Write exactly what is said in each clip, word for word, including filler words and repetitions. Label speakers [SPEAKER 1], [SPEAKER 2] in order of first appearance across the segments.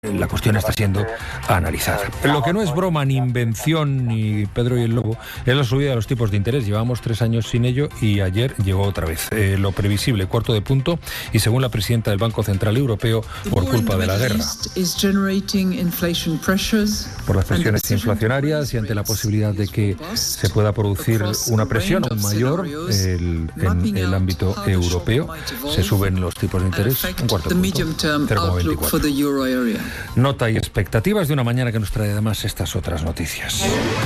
[SPEAKER 1] La cuestión está siendo analizada. Lo que no es broma, ni invención, ni Pedro y el Lobo, es la subida de los tipos de interés. Llevamos tres años sin ello y ayer llegó otra vez. Eh, lo previsible, cuarto de punto, y según la presidenta del Banco Central Europeo, por culpa de la guerra. Por las presiones inflacionarias y ante la posibilidad de que se pueda producir una presión aún mayor el, en el ámbito europeo, se suben los tipos de interés un cuarto de punto, cero coma veinticuatro. Nota y expectativas de una mañana que nos trae además estas otras noticias,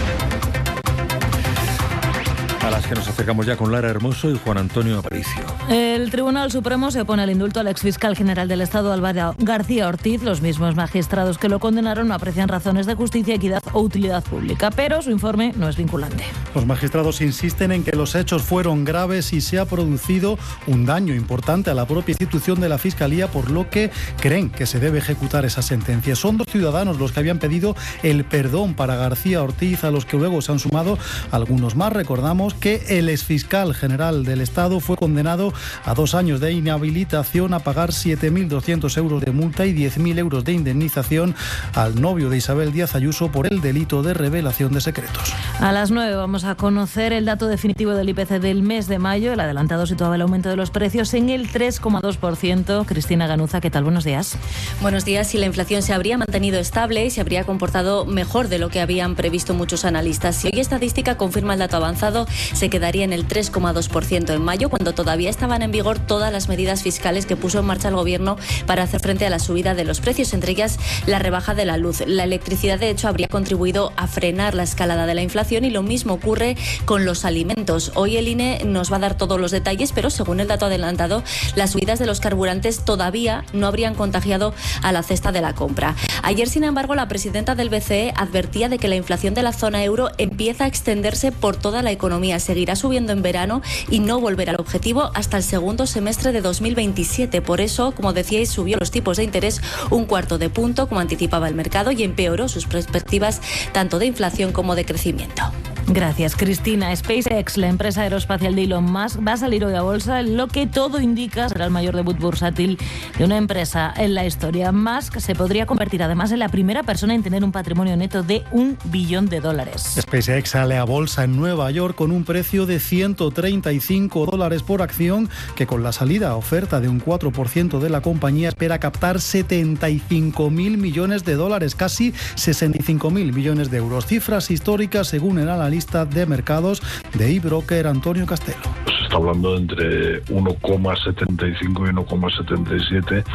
[SPEAKER 1] a las que nos acercamos ya con Lara Hermoso y Juan Antonio Aparicio.
[SPEAKER 2] El Tribunal Supremo se opone al indulto al exfiscal general del Estado, Álvaro García Ortiz. Los mismos magistrados que lo condenaron no aprecian razones de justicia, equidad o utilidad pública, pero su informe no es vinculante.
[SPEAKER 3] Los magistrados insisten en que los hechos fueron graves y se ha producido un daño importante a la propia institución de la Fiscalía, por lo que creen que se debe ejecutar esa sentencia. Son dos ciudadanos los que habían pedido el perdón para García Ortiz, a los que luego se han sumado algunos más. Recordamos que el exfiscal general del Estado fue condenado a dos años de inhabilitación, a pagar siete mil doscientos euros de multa y diez mil euros de indemnización al novio de Isabel Díaz Ayuso por el delito de revelación de secretos.
[SPEAKER 2] A las nueve vamos a conocer el dato definitivo del I P C del mes de mayo. El adelantado situaba el aumento de los precios en el tres coma dos por ciento. Cristina Ganuza, ¿qué tal? Buenos días.
[SPEAKER 4] Buenos días. Si la inflación se habría mantenido estable y se habría comportado mejor de lo que habían previsto muchos analistas. Si hoy estadística confirma el dato avanzado, se quedaría en el tres coma dos por ciento en mayo, cuando todavía estaban en vigor todas las medidas fiscales que puso en marcha el Gobierno para hacer frente a la subida de los precios, entre ellas la rebaja de la luz. La electricidad, de hecho, habría contribuido a frenar la escalada de la inflación, y lo mismo ocurre con los alimentos. Hoy el I N E nos va a dar todos los detalles, pero según el dato adelantado, las subidas de los carburantes todavía no habrían contagiado a la cesta de la compra. Ayer, sin embargo, la presidenta del B C E advertía de que la inflación de la zona euro empieza a extenderse por toda la economía. Seguirá subiendo en verano y no volverá al objetivo hasta el segundo semestre de dos mil veintisiete. Por eso, como decíais, subió los tipos de interés un cuarto de punto, como anticipaba el mercado, y empeoró sus perspectivas tanto de inflación como de crecimiento.
[SPEAKER 2] Gracias, Cristina. SpaceX, la empresa aeroespacial de Elon Musk, va a salir hoy a bolsa. Lo que todo indica será el mayor debut bursátil de una empresa en la historia. Musk se podría convertir además en la primera persona en tener un patrimonio neto de un billón de dólares.
[SPEAKER 3] SpaceX sale a bolsa en Nueva York con un precio de ciento treinta y cinco dólares por acción, que con la salida a oferta de un cuatro por ciento de la compañía espera captar setenta y cinco mil millones de dólares, casi sesenta y cinco mil millones de euros. Cifras históricas según el analista de mercados de eBroker, Antonio Castelo.
[SPEAKER 5] Se está hablando de entre uno coma setenta y cinco y uno coma setenta y siete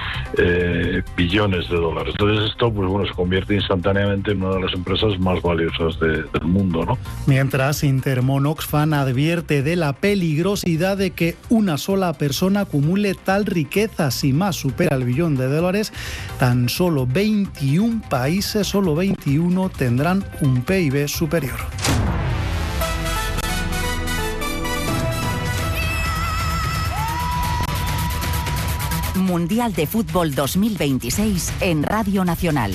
[SPEAKER 5] eh, billones de dólares. Entonces esto, pues bueno, se convierte instantáneamente en una de las empresas más valiosas de, del mundo, ¿no?
[SPEAKER 3] Mientras, Intermon Oxfam advierte de la peligrosidad de que una sola persona acumule tal riqueza. Si más supera el billón de dólares, tan solo veintiún países, solo veintiuno, tendrán un P I B superior.
[SPEAKER 6] Mundial de Fútbol dos mil veintiséis en Radio Nacional.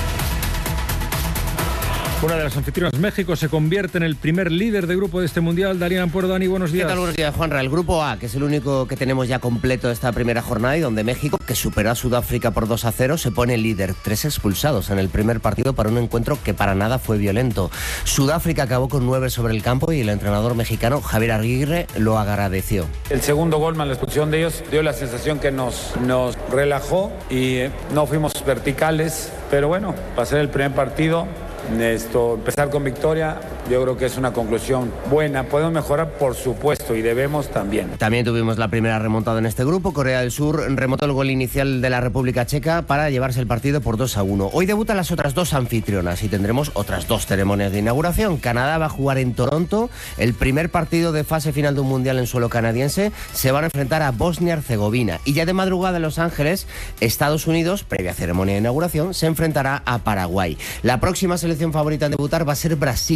[SPEAKER 1] Una de las anfitrionas, México, se convierte en el primer líder de grupo de este Mundial. Darían Ampuero, Dani, buenos días.
[SPEAKER 7] ¿Qué tal? Buenos días, Juanra. El grupo A, que es el único que tenemos ya completo esta primera jornada, y donde México, que superó a Sudáfrica por dos a cero, se pone líder. Tres expulsados en el primer partido para un encuentro que para nada fue violento. Sudáfrica acabó con nueve sobre el campo y el entrenador mexicano Javier Aguirre lo agradeció.
[SPEAKER 8] El segundo gol más la expulsión de ellos dio la sensación que nos, nos relajó y eh, no fuimos verticales, pero bueno, para ser el primer partido, Esto, empezar con victoria, yo creo que es una conclusión buena. Podemos mejorar, por supuesto, y debemos también.
[SPEAKER 7] También tuvimos la primera remontada en este grupo. Corea del Sur remontó el gol inicial de la República Checa para llevarse el partido por dos a uno. Hoy debutan las otras dos anfitrionas y tendremos otras dos ceremonias de inauguración. Canadá va a jugar en Toronto el primer partido de fase final de un mundial en suelo canadiense. Se van a enfrentar a Bosnia-Herzegovina. Y ya de madrugada en Los Ángeles, Estados Unidos, previa ceremonia de inauguración, se enfrentará a Paraguay. La próxima selección favorita en debutar va a ser Brasil, y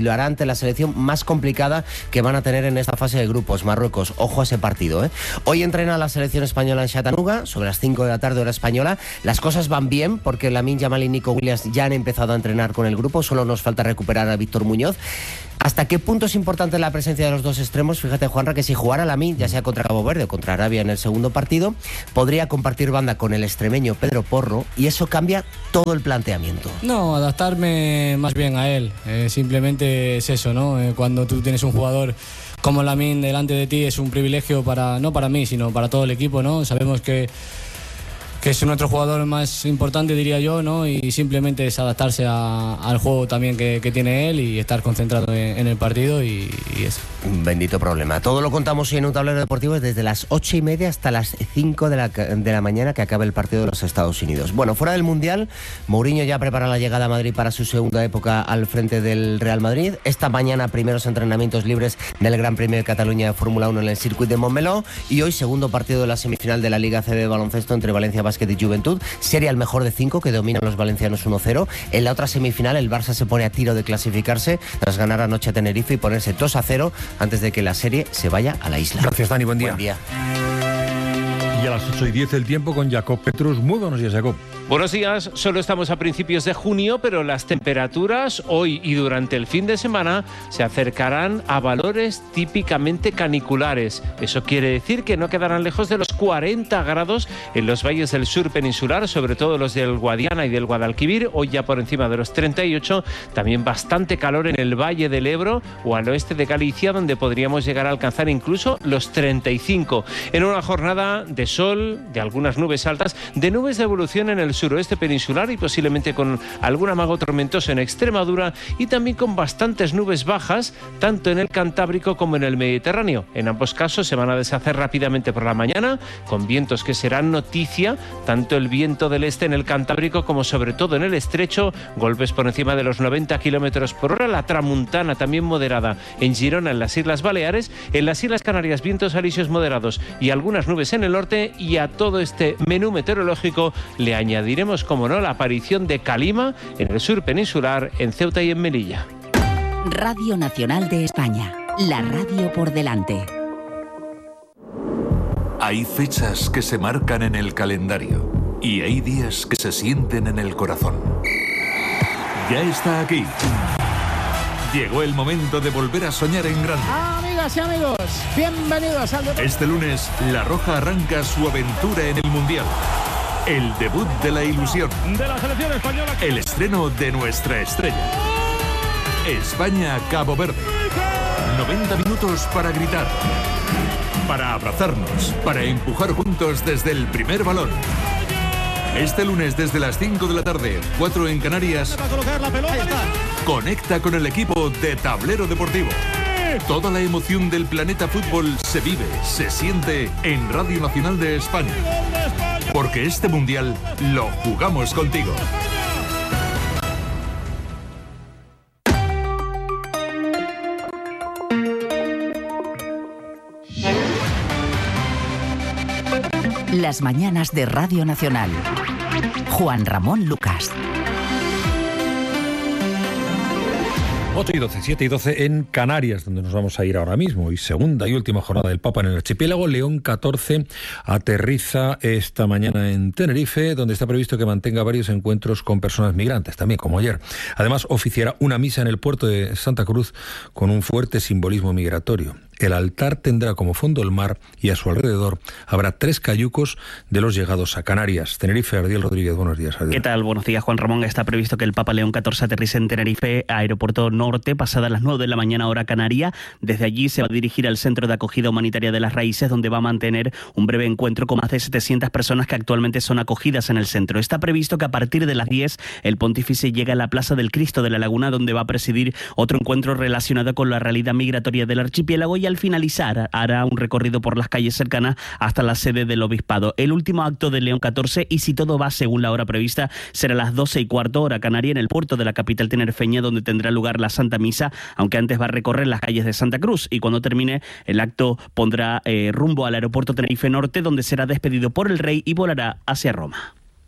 [SPEAKER 7] lo hará ante la selección más complicada que van a tener en esta fase de grupos, Marruecos. Ojo a ese partido, ¿eh? Hoy entrena la selección española en Chattanooga, sobre las cinco de la tarde hora española. Las cosas van bien porque Lamine Yamal y Nico Williams ya han empezado a entrenar con el grupo, solo nos falta recuperar a Víctor Muñoz. ¿Hasta qué punto es importante la presencia de los dos extremos? Fíjate, Juanra, que si jugara Lamine, ya sea contra Cabo Verde o contra Arabia en el segundo partido, podría compartir banda con el extremeño Pedro Porro y eso cambia todo el planteamiento.
[SPEAKER 9] No, adaptarme más bien a él. Eh, simplemente es eso, ¿no? Eh, cuando tú tienes un jugador como Lamine delante de ti es un privilegio para, no para mí, sino para todo el equipo, ¿no? Sabemos que que es nuestro jugador más importante, diría yo, ¿no? Y simplemente es adaptarse a, al juego también que, que tiene él y estar concentrado en, en el partido y, y eso.
[SPEAKER 7] Un bendito problema. Todo lo contamos hoy en un tablero deportivo desde las ocho y media hasta las cinco de la, de la mañana que acaba el partido de los Estados Unidos. Bueno, fuera del Mundial, Mourinho ya prepara la llegada a Madrid para su segunda época al frente del Real Madrid. Esta mañana primeros entrenamientos libres del Gran Premio de Cataluña de Fórmula uno en el Circuit de Montmeló y hoy segundo partido de la semifinal de la Liga C B de baloncesto entre Valencia Basket y Juventud. Sería el mejor de cinco que dominan los valencianos uno cero. En la otra semifinal el Barça se pone a tiro de clasificarse tras ganar anoche a Tenerife y ponerse dos a cero antes de que la serie se vaya a la isla.
[SPEAKER 1] Gracias, Dani, buen día.
[SPEAKER 7] Buen día.
[SPEAKER 1] Y a las ocho y diez el tiempo con Jacob Petrus. Muy buenos días, Jacob.
[SPEAKER 10] Buenos días, solo estamos a principios de junio, pero las temperaturas hoy y durante el fin de semana se acercarán a valores típicamente caniculares. Eso quiere decir que no quedarán lejos de los cuarenta grados en los valles del sur peninsular, sobre todo los del Guadiana y del Guadalquivir, hoy ya por encima de los treinta y ocho. También bastante calor en el Valle del Ebro o al oeste de Galicia, donde podríamos llegar a alcanzar incluso los treinta y cinco. En una jornada de sol, de algunas nubes altas, de nubes de evolución en el suroeste peninsular y posiblemente con algún amago tormentoso en Extremadura y también con bastantes nubes bajas, tanto en el Cantábrico como en el Mediterráneo. En ambos casos se van a deshacer rápidamente por la mañana, con vientos que serán noticia, tanto el viento del este en el Cantábrico como sobre todo en el Estrecho, golpes por encima de los noventa kilómetros por hora, la tramuntana también moderada en Girona, en las Islas Baleares, en las Islas Canarias vientos alisios moderados y algunas nubes en el norte, y a todo este menú meteorológico le añadiremos Diremos, como no, la aparición de calima en el sur peninsular, en Ceuta y en Melilla.
[SPEAKER 6] Radio Nacional de España, la radio por delante.
[SPEAKER 11] Hay fechas que se marcan en el calendario y hay días que se sienten en el corazón. Ya está aquí. Llegó el momento de volver a soñar en grande.
[SPEAKER 12] Amigas y amigos, bienvenidos al deporte.
[SPEAKER 11] Este lunes, La Roja arranca su aventura en el Mundial. El debut de la ilusión.
[SPEAKER 12] De la selección española.
[SPEAKER 11] El estreno de nuestra estrella. España-Cabo Verde. noventa minutos para gritar. Para abrazarnos. Para empujar juntos desde el primer balón. Este lunes desde las cinco de la tarde, cuatro en Canarias.
[SPEAKER 12] Va a colocar la pelota. Ahí está.
[SPEAKER 11] Conecta con el equipo de Tablero Deportivo. Toda la emoción del planeta fútbol se vive, se siente en Radio Nacional de España. Porque este mundial lo jugamos contigo.
[SPEAKER 6] Las mañanas de Radio Nacional. Juan Ramón Lucas.
[SPEAKER 1] ocho y doce, siete y doce en Canarias, donde nos vamos a ir ahora mismo. Y segunda y última jornada del Papa en el archipiélago. León catorce aterriza esta mañana en Tenerife, donde está previsto que mantenga varios encuentros con personas migrantes, también como ayer. Además, oficiará una misa en el puerto de Santa Cruz con un fuerte simbolismo migratorio. El altar tendrá como fondo el mar y a su alrededor habrá tres cayucos de los llegados a Canarias. Tenerife, Ardiel Rodríguez, buenos días. Ardiel.
[SPEAKER 13] ¿Qué tal? Buenos días, Juan Ramón. Está previsto que el Papa León catorce aterrice en Tenerife, aeropuerto norte, pasadas las nueve de la mañana hora canaria. Desde allí se va a dirigir al Centro de Acogida Humanitaria de las Raíces, donde va a mantener un breve encuentro con más de setecientas personas que actualmente son acogidas en el centro. Está previsto que a partir de las diez el pontífice llega a la Plaza del Cristo de la Laguna, donde va a presidir otro encuentro relacionado con la realidad migratoria del archipiélago, y al finalizar hará un recorrido por las calles cercanas hasta la sede del obispado. El último acto de León catorce, y si todo va según la hora prevista, será a las doce y cuarto hora canaria en el puerto de la capital tinerfeña, donde tendrá lugar la Santa Misa, aunque antes va a recorrer las calles de Santa Cruz, y cuando termine el acto pondrá eh, rumbo al aeropuerto Tenerife Norte, donde será despedido por el rey y volará hacia Roma.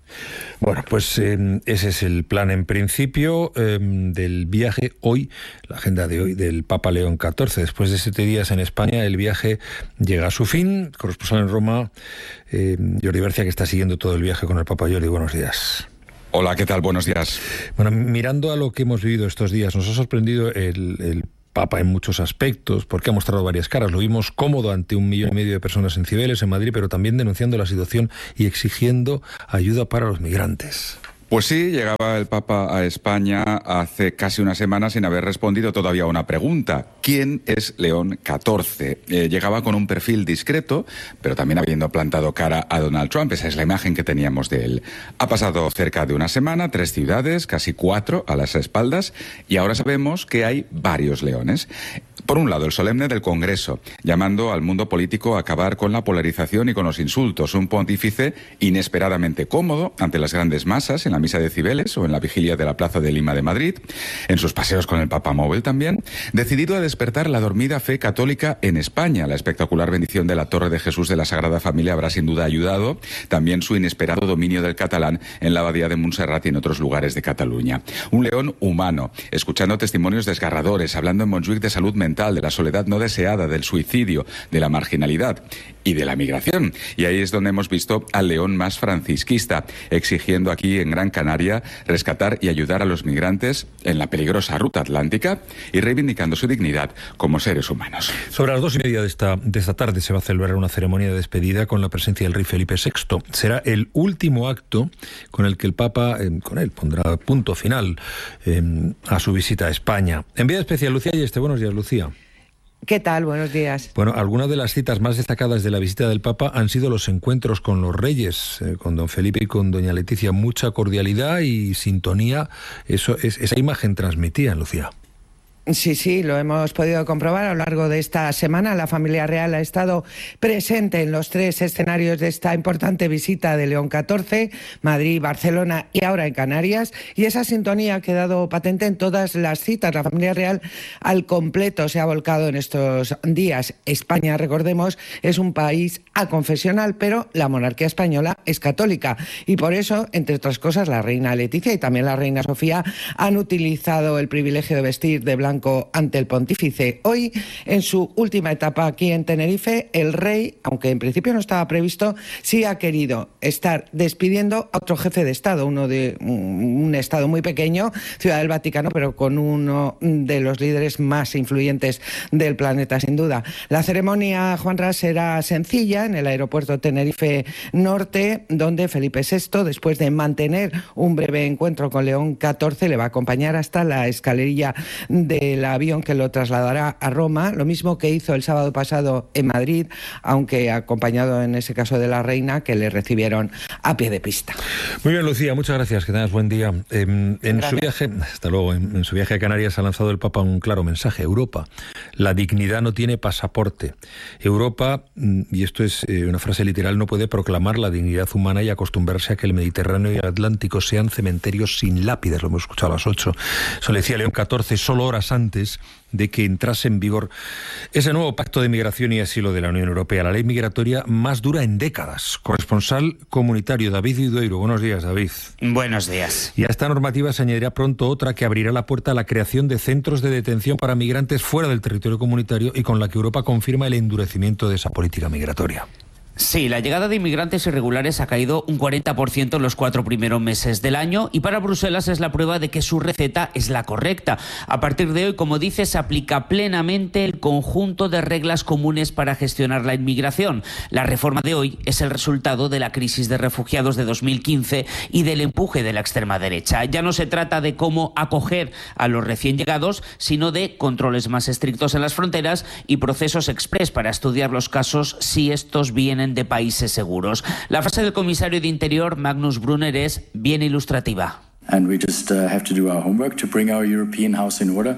[SPEAKER 1] Bueno, pues eh, ese es el plan en principio eh, del viaje hoy, la agenda de hoy del Papa León catorce. Después de siete días en España, el viaje llega a su fin. Corresponsal en Roma, eh, Jordi Bercia, que está siguiendo todo el viaje con el Papa. Jordi, buenos días.
[SPEAKER 14] Hola, ¿qué tal? Buenos días.
[SPEAKER 1] Bueno, mirando a lo que hemos vivido estos días, nos ha sorprendido el, el Papa en muchos aspectos, porque ha mostrado varias caras. Lo vimos cómodo ante un millón y medio de personas en Cibeles, en Madrid, pero también denunciando la situación y exigiendo ayuda para los migrantes.
[SPEAKER 14] Pues sí, llegaba el Papa a España hace casi una semana sin haber respondido todavía a una pregunta. ¿Quién es León catorce? Eh, llegaba con un perfil discreto, pero también habiendo plantado cara a Donald Trump. Esa es la imagen que teníamos de él. Ha pasado cerca de una semana, tres ciudades, casi cuatro a las espaldas, y ahora sabemos que hay varios leones. Por un lado, el solemne del Congreso, llamando al mundo político a acabar con la polarización y con los insultos. Un pontífice inesperadamente cómodo ante las grandes masas en la misa de Cibeles o en la vigilia de la Plaza de Lima de Madrid, en sus paseos con el Papa Móvil también, decidido a despertar la dormida fe católica en España. La espectacular bendición de la Torre de Jesús de la Sagrada Familia habrá sin duda ayudado, también su inesperado dominio del catalán en la abadía de Montserrat y en otros lugares de Cataluña. Un león humano, escuchando testimonios desgarradores, hablando en Montjuic de salud mental, de la soledad no deseada, del suicidio, de la marginalidad y de la migración. Y ahí es donde hemos visto al león más francisquista, exigiendo aquí en Gran Canaria rescatar y ayudar a los migrantes en la peligrosa ruta atlántica y reivindicando su dignidad como seres humanos.
[SPEAKER 1] Sobre las dos y media de esta, de esta tarde se va a celebrar una ceremonia de despedida con la presencia del rey Felipe sexto. Será el último acto con el que el Papa, eh, con él, pondrá punto final eh, a su visita a España. Enviada especial Lucía Yeste. Buenos días, Lucía.
[SPEAKER 15] ¿Qué tal? Buenos días.
[SPEAKER 1] Bueno, algunas de las citas más destacadas de la visita del Papa han sido los encuentros con los reyes, eh, con don Felipe y con doña Leticia. Mucha cordialidad y sintonía. Eso es, esa imagen transmitía, Lucía.
[SPEAKER 15] Sí, sí, lo hemos podido comprobar a lo largo de esta semana. La familia real ha estado presente en los tres escenarios de esta importante visita de León catorce, Madrid, Barcelona y ahora en Canarias. Y esa sintonía ha quedado patente en todas las citas. La familia real al completo se ha volcado en estos días. España, recordemos, es un país aconfesional, pero la monarquía española es católica. Y por eso, entre otras cosas, la reina Leticia y también la reina Sofía han utilizado el privilegio de vestir de blanco ante el pontífice. Hoy, en su última etapa aquí en Tenerife, el rey, aunque en principio no estaba previsto, sí ha querido estar despidiendo a otro jefe de Estado, uno de un Estado muy pequeño, Ciudad del Vaticano, pero con uno de los líderes más influyentes del planeta, sin duda. La ceremonia, Juanra, será sencilla en el aeropuerto Tenerife Norte, donde Felipe sexto, después de mantener un breve encuentro con León catorce, le va a acompañar hasta la escalerilla de el avión que lo trasladará a Roma, lo mismo que hizo el sábado pasado en Madrid, aunque acompañado en ese caso de la reina, que le recibieron a pie de pista.
[SPEAKER 1] Muy bien, Lucía, muchas gracias, que tengas buen día. Eh, en su viaje, hasta luego, en, en su viaje a Canarias ha lanzado el Papa un claro mensaje: Europa, la dignidad no tiene pasaporte. Europa, y esto es eh, una frase literal, no puede proclamar la dignidad humana y acostumbrarse a que el Mediterráneo y el Atlántico sean cementerios sin lápidas. Lo hemos escuchado a las ocho. Eso le decía León catorce, solo horas antes de que entrase en vigor ese nuevo pacto de migración y asilo de la Unión Europea, la ley migratoria más dura en décadas. Corresponsal comunitario David Idueiro. Buenos días, David.
[SPEAKER 16] Buenos días.
[SPEAKER 1] Y a esta normativa se añadirá pronto otra que abrirá la puerta a la creación de centros de detención para migrantes fuera del territorio comunitario y con la que Europa confirma el endurecimiento de esa política migratoria.
[SPEAKER 16] Sí, la llegada de inmigrantes irregulares ha caído un cuarenta por ciento en los cuatro primeros meses del año y para Bruselas es la prueba de que su receta es la correcta. A partir de hoy, como dice, se aplica plenamente el conjunto de reglas comunes para gestionar la inmigración. La reforma de hoy es el resultado de la crisis de refugiados de dos mil quince y del empuje de la extrema derecha. Ya no se trata de cómo acoger a los recién llegados, sino de controles más estrictos en las fronteras y procesos exprés para estudiar los casos si estos vienen de países seguros. La frase del comisario de Interior, Magnus Brunner, es bien ilustrativa.
[SPEAKER 17] And we just uh, have to do our homework to bring our European house in order.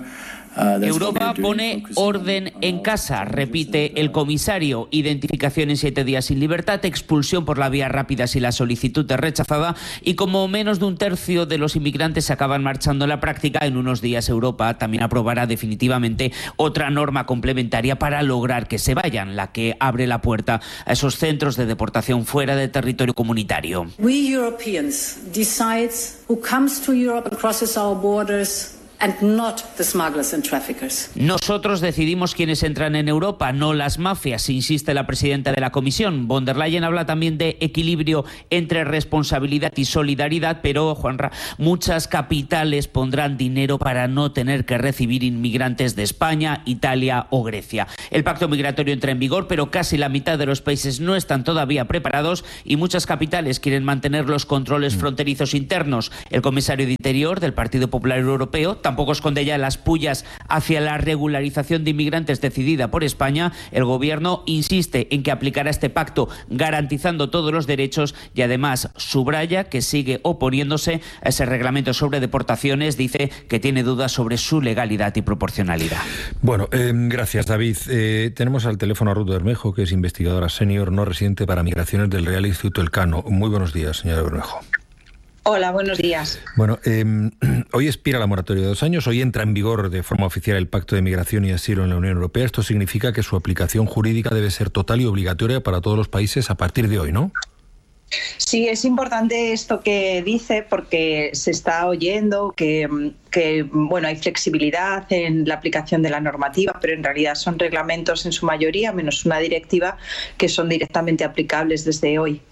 [SPEAKER 16] Europa pone orden en casa, repite el comisario. Identificación en siete días sin libertad, expulsión por la vía rápida si la solicitud es rechazada, y como menos de un tercio de los inmigrantes se acaban marchando en la práctica, en unos días Europa también aprobará definitivamente otra norma complementaria para lograr que se vayan, la que abre la puerta a esos centros de deportación fuera del territorio comunitario.
[SPEAKER 17] We Europeans decide who comes to Europe and crosses our borders. And not the smugglers and traffickers.
[SPEAKER 16] Nosotros decidimos quiénes entran en Europa, no las mafias, insiste la presidenta de la Comisión. Von der Leyen habla también de equilibrio entre responsabilidad y solidaridad, pero, Juanra, muchas capitales pondrán dinero para no tener que recibir inmigrantes de España, Italia o Grecia. El pacto migratorio entra en vigor, pero casi la mitad de los países no están todavía preparados y muchas capitales quieren mantener los controles fronterizos internos. El comisario de Interior del Partido Popular Europeo tampoco esconde ya las pullas hacia la regularización de inmigrantes decidida por España. El gobierno insiste en que aplicará este pacto garantizando todos los derechos y además subraya que sigue oponiéndose a ese reglamento sobre deportaciones. Dice que tiene dudas sobre su legalidad y proporcionalidad.
[SPEAKER 1] Bueno, eh, gracias, David. Eh, tenemos al teléfono a Ruth Bermejo, que es investigadora senior no residente para migraciones del Real Instituto Elcano. Muy buenos días, señora Bermejo.
[SPEAKER 18] Hola, buenos días.
[SPEAKER 1] Bueno, eh, hoy expira la moratoria de dos años, hoy entra en vigor de forma oficial el Pacto de Migración y Asilo en la Unión Europea. Esto significa que su aplicación jurídica debe ser total y obligatoria para todos los países a partir de hoy, ¿no?
[SPEAKER 18] Sí, es importante esto que dice porque se está oyendo que, que bueno, hay flexibilidad en la aplicación de la normativa, pero en realidad son reglamentos en su mayoría, menos una directiva, que son directamente aplicables desde hoy.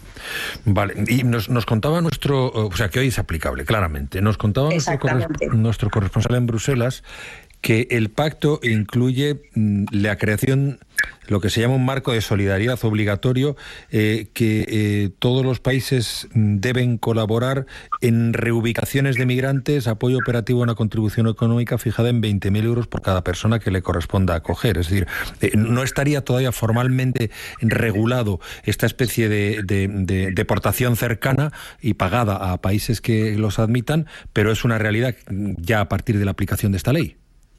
[SPEAKER 1] Vale, y nos, nos contaba nuestro, o sea, que hoy es aplicable, claramente, nos contaba nuestro, corresp- nuestro corresponsal en Bruselas que el pacto incluye mm, la creación, lo que se llama un marco de solidaridad obligatorio, eh, que eh, todos los países deben colaborar en reubicaciones de migrantes, apoyo operativo a una contribución económica fijada en veinte mil euros por cada persona que le corresponda acoger. Es decir, eh, no estaría todavía formalmente regulado esta especie de, de, de deportación cercana y pagada a países que los admitan, pero es una realidad ya a partir de la aplicación de esta ley.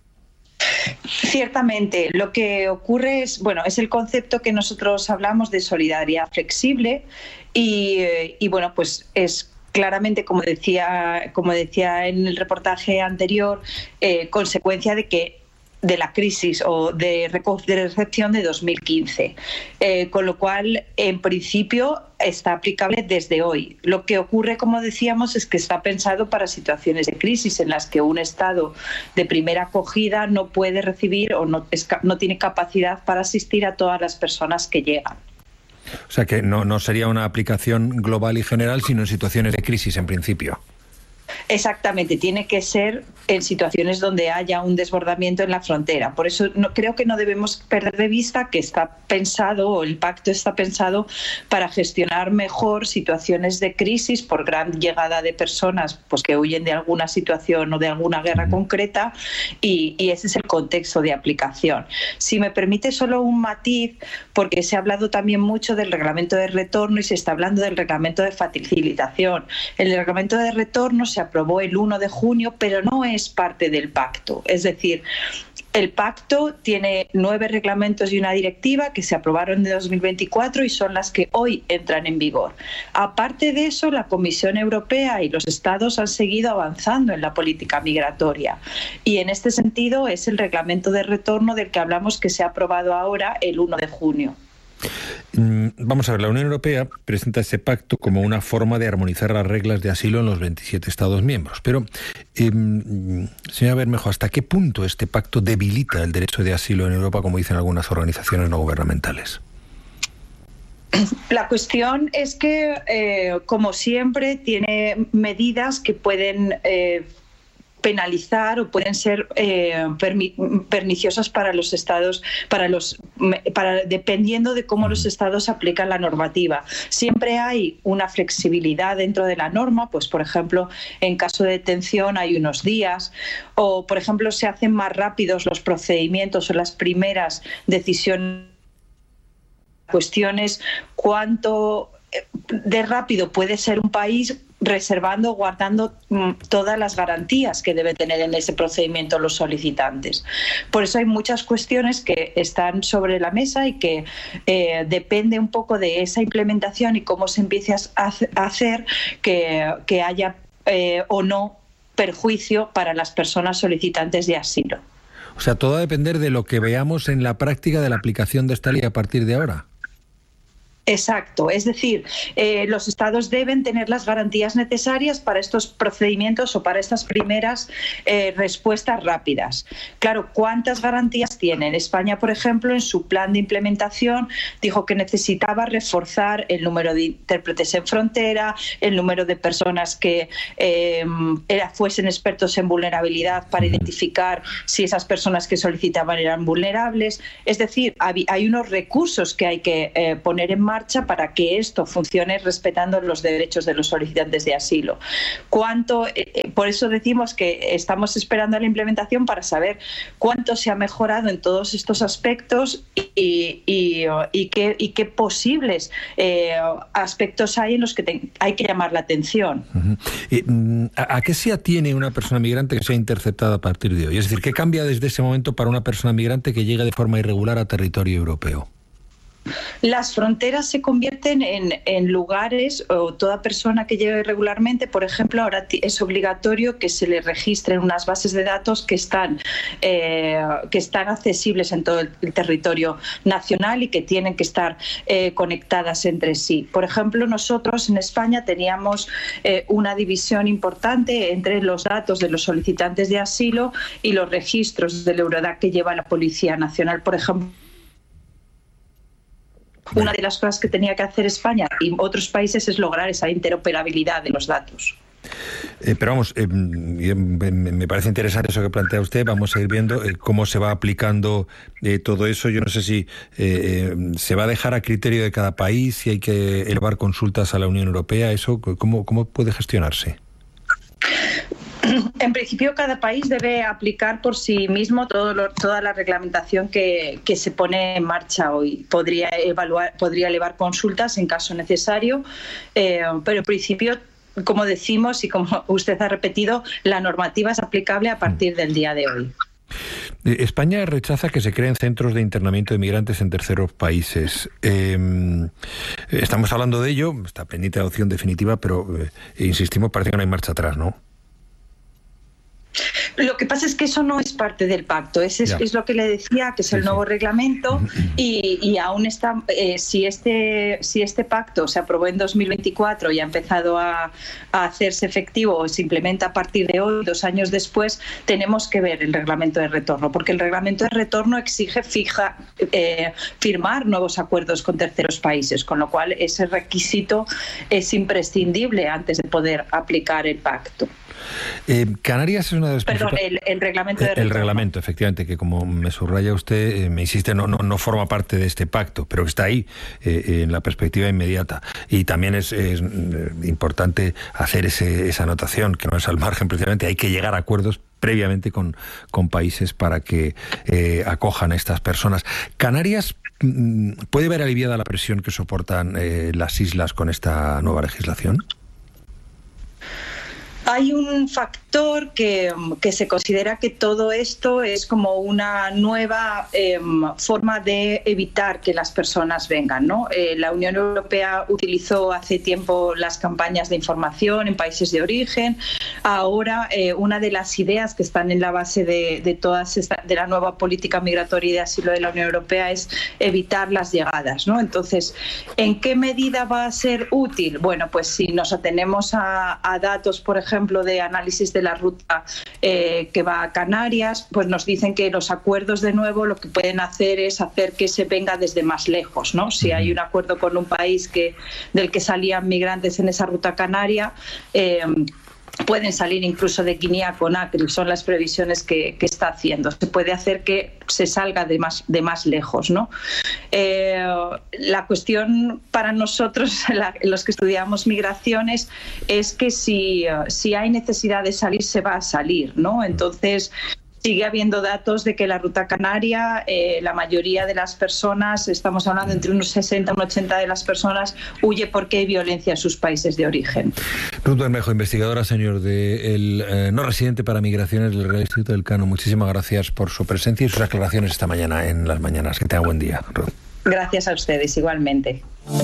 [SPEAKER 18] Ciertamente, lo que ocurre es, bueno, es el concepto que nosotros hablamos de solidaridad flexible y, y bueno, pues es claramente, como decía, como decía en el reportaje anterior, eh, consecuencia de que de la crisis o de, de recepción de dos mil quince, eh, con lo cual en principio está aplicable desde hoy. Lo que ocurre, como decíamos, es que está pensado para situaciones de crisis en las que un Estado de primera acogida no puede recibir o no, es, no tiene capacidad para asistir a todas las personas que llegan.
[SPEAKER 1] O sea que no, no sería una aplicación global y general, sino en situaciones de crisis en principio.
[SPEAKER 18] Exactamente, tiene que ser en situaciones donde haya un desbordamiento en la frontera. Por eso no, creo que no debemos perder de vista que está pensado, o el pacto está pensado para gestionar mejor situaciones de crisis por gran llegada de personas pues, que huyen de alguna situación o de alguna guerra uh-huh. concreta, y, y ese es el contexto de aplicación. Si me permite solo un matiz, porque se ha hablado también mucho del reglamento de retorno y se está hablando del reglamento de facilitación. El reglamento de retorno se aprobó el uno de junio, pero no es parte del pacto. Es decir, el pacto tiene nueve reglamentos y una directiva que se aprobaron en dos mil veinticuatro y son las que hoy entran en vigor. Aparte de eso, la Comisión Europea y los Estados han seguido avanzando en la política migratoria. Y en este sentido es el reglamento de retorno del que hablamos que se ha aprobado ahora el uno de junio.
[SPEAKER 1] Vamos a ver, la Unión Europea presenta ese pacto como una forma de armonizar las reglas de asilo en los veintisiete Estados miembros. Pero, eh, señora Bermejo, ¿hasta qué punto este pacto debilita el derecho de asilo en Europa, como dicen algunas organizaciones no gubernamentales?
[SPEAKER 18] La cuestión es que, eh, como siempre, tiene medidas que pueden Eh, penalizar o pueden ser eh, permi- perniciosas para los estados, para los, para, dependiendo de cómo los estados aplican la normativa. Siempre hay una flexibilidad dentro de la norma, pues por ejemplo, en caso de detención hay unos días, o por ejemplo se hacen más rápidos los procedimientos o las primeras decisiones. Cuestiones cuánto de rápido puede ser un país reservando, guardando mm, todas las garantías que debe tener en ese procedimiento los solicitantes. Por eso hay muchas cuestiones que están sobre la mesa y que eh, depende un poco de esa implementación y cómo se empiece a hacer que, que haya eh, o no perjuicio para las personas solicitantes de asilo.
[SPEAKER 1] O sea, todo va a depender de lo que veamos en la práctica de la aplicación de esta ley a partir de ahora.
[SPEAKER 18] Exacto, es decir, eh, los Estados deben tener las garantías necesarias para estos procedimientos o para estas primeras eh, respuestas rápidas. Claro, ¿cuántas garantías tienen? España, por ejemplo, en su plan de implementación dijo que necesitaba reforzar el número de intérpretes en frontera, el número de personas que eh, era, fuesen expertos en vulnerabilidad para identificar si esas personas que solicitaban eran vulnerables. Es decir, hay, hay unos recursos que hay que eh, poner en marcha para que esto funcione respetando los derechos de los solicitantes de asilo. ¿Cuánto? Eh, por eso decimos que estamos esperando a la implementación para saber cuánto se ha mejorado en todos estos aspectos y, y, y, qué, y qué posibles eh, aspectos hay en los que te, hay que llamar la atención.
[SPEAKER 1] Uh-huh. eh, ¿a, ¿A qué se atiene una persona migrante que sea interceptada a partir de hoy? Es decir, ¿qué cambia desde ese momento para una persona migrante que llegue de forma irregular a territorio europeo?
[SPEAKER 18] Las fronteras se convierten en, en lugares, o toda persona que llegue irregularmente, por ejemplo, ahora es obligatorio que se le registren unas bases de datos que están, eh, que están accesibles en todo el, el territorio nacional y que tienen que estar eh, conectadas entre sí. Por ejemplo, nosotros en España teníamos eh, una división importante entre los datos de los solicitantes de asilo y los registros del Eurodac que lleva la Policía Nacional, por ejemplo. Una de las cosas que tenía que hacer España y otros países es lograr esa interoperabilidad de los datos.
[SPEAKER 1] Eh, pero vamos, eh, me parece interesante eso que plantea usted. Vamos a ir viendo eh, cómo se va aplicando eh, todo eso. Yo no sé si eh, se va a dejar a criterio de cada país, si hay que elevar consultas a la Unión Europea. ¿Eso cómo, cómo puede gestionarse?
[SPEAKER 18] En principio, cada país debe aplicar por sí mismo todo lo, toda la reglamentación que, que se pone en marcha hoy. Podría evaluar, podría elevar consultas en caso necesario, eh, pero en principio, como decimos y como usted ha repetido, la normativa es aplicable a partir del día de hoy.
[SPEAKER 1] España rechaza que se creen centros de internamiento de migrantes en terceros países. Eh, estamos hablando de ello, está pendiente la opción definitiva, pero eh, insistimos, parece que no hay marcha atrás, ¿no?
[SPEAKER 18] Lo que pasa es que eso no es parte del pacto, es, es, es lo que le decía, que es sí, el nuevo sí. reglamento y, y aún está, eh, si, este, si este pacto se aprobó en dos mil veinticuatro y ha empezado a, a hacerse efectivo o se implementa a partir de hoy, dos años después, tenemos que ver el reglamento de retorno, porque el reglamento de retorno exige fija, eh, firmar nuevos acuerdos con terceros países, con lo cual ese requisito es imprescindible antes de poder aplicar el pacto.
[SPEAKER 1] Eh, Canarias es una de las
[SPEAKER 18] Perdón, el, el reglamento de
[SPEAKER 1] el, el reglamento, efectivamente, que como me subraya usted, eh, me insiste, no, no, no forma parte de este pacto, pero está ahí eh, en la perspectiva inmediata. Y también es, es importante hacer ese, esa anotación, que no es al margen, precisamente, hay que llegar a acuerdos previamente con, con países para que eh, acojan a estas personas. Canarias ¿puede ver aliviada la presión que soportan eh, las islas con esta nueva legislación?
[SPEAKER 18] Hay un factor que, que se considera que todo esto es como una nueva eh, forma de evitar que las personas vengan, ¿no? Eh, la Unión Europea utilizó hace tiempo las campañas de información en países de origen. Ahora, eh, una de las ideas que están en la base de, de, todas esta, de la nueva política migratoria y de asilo de la Unión Europea es evitar las llegadas, ¿no? Entonces, ¿en qué medida va a ser útil? Bueno, pues si nos atenemos a, a datos, por ejemplo, de análisis de la ruta eh, que va a Canarias, pues nos dicen que los acuerdos de nuevo lo que pueden hacer es hacer que se venga desde más lejos, ¿no? Si hay un acuerdo con un país que del que salían migrantes en esa ruta canaria, eh, pueden salir incluso de Guinea-Conakry, son las previsiones que, que está haciendo. Se puede hacer que se salga de más, de más lejos, ¿no? Eh, la cuestión para nosotros, la, los que estudiamos migraciones, es que si, si hay necesidad de salir, se va a salir, ¿no? Entonces, si sigue habiendo datos de que la ruta canaria, eh, la mayoría de las personas, estamos hablando entre unos sesenta y un ochenta de las personas, huye porque hay violencia en sus países de origen.
[SPEAKER 1] Ruth Bermejo, investigadora senior del eh, no residente para migraciones del Real Instituto del Cano. Muchísimas gracias por su presencia y sus aclaraciones esta mañana en Las Mañanas. Que tenga buen día, Ruth.
[SPEAKER 18] Gracias a ustedes, igualmente.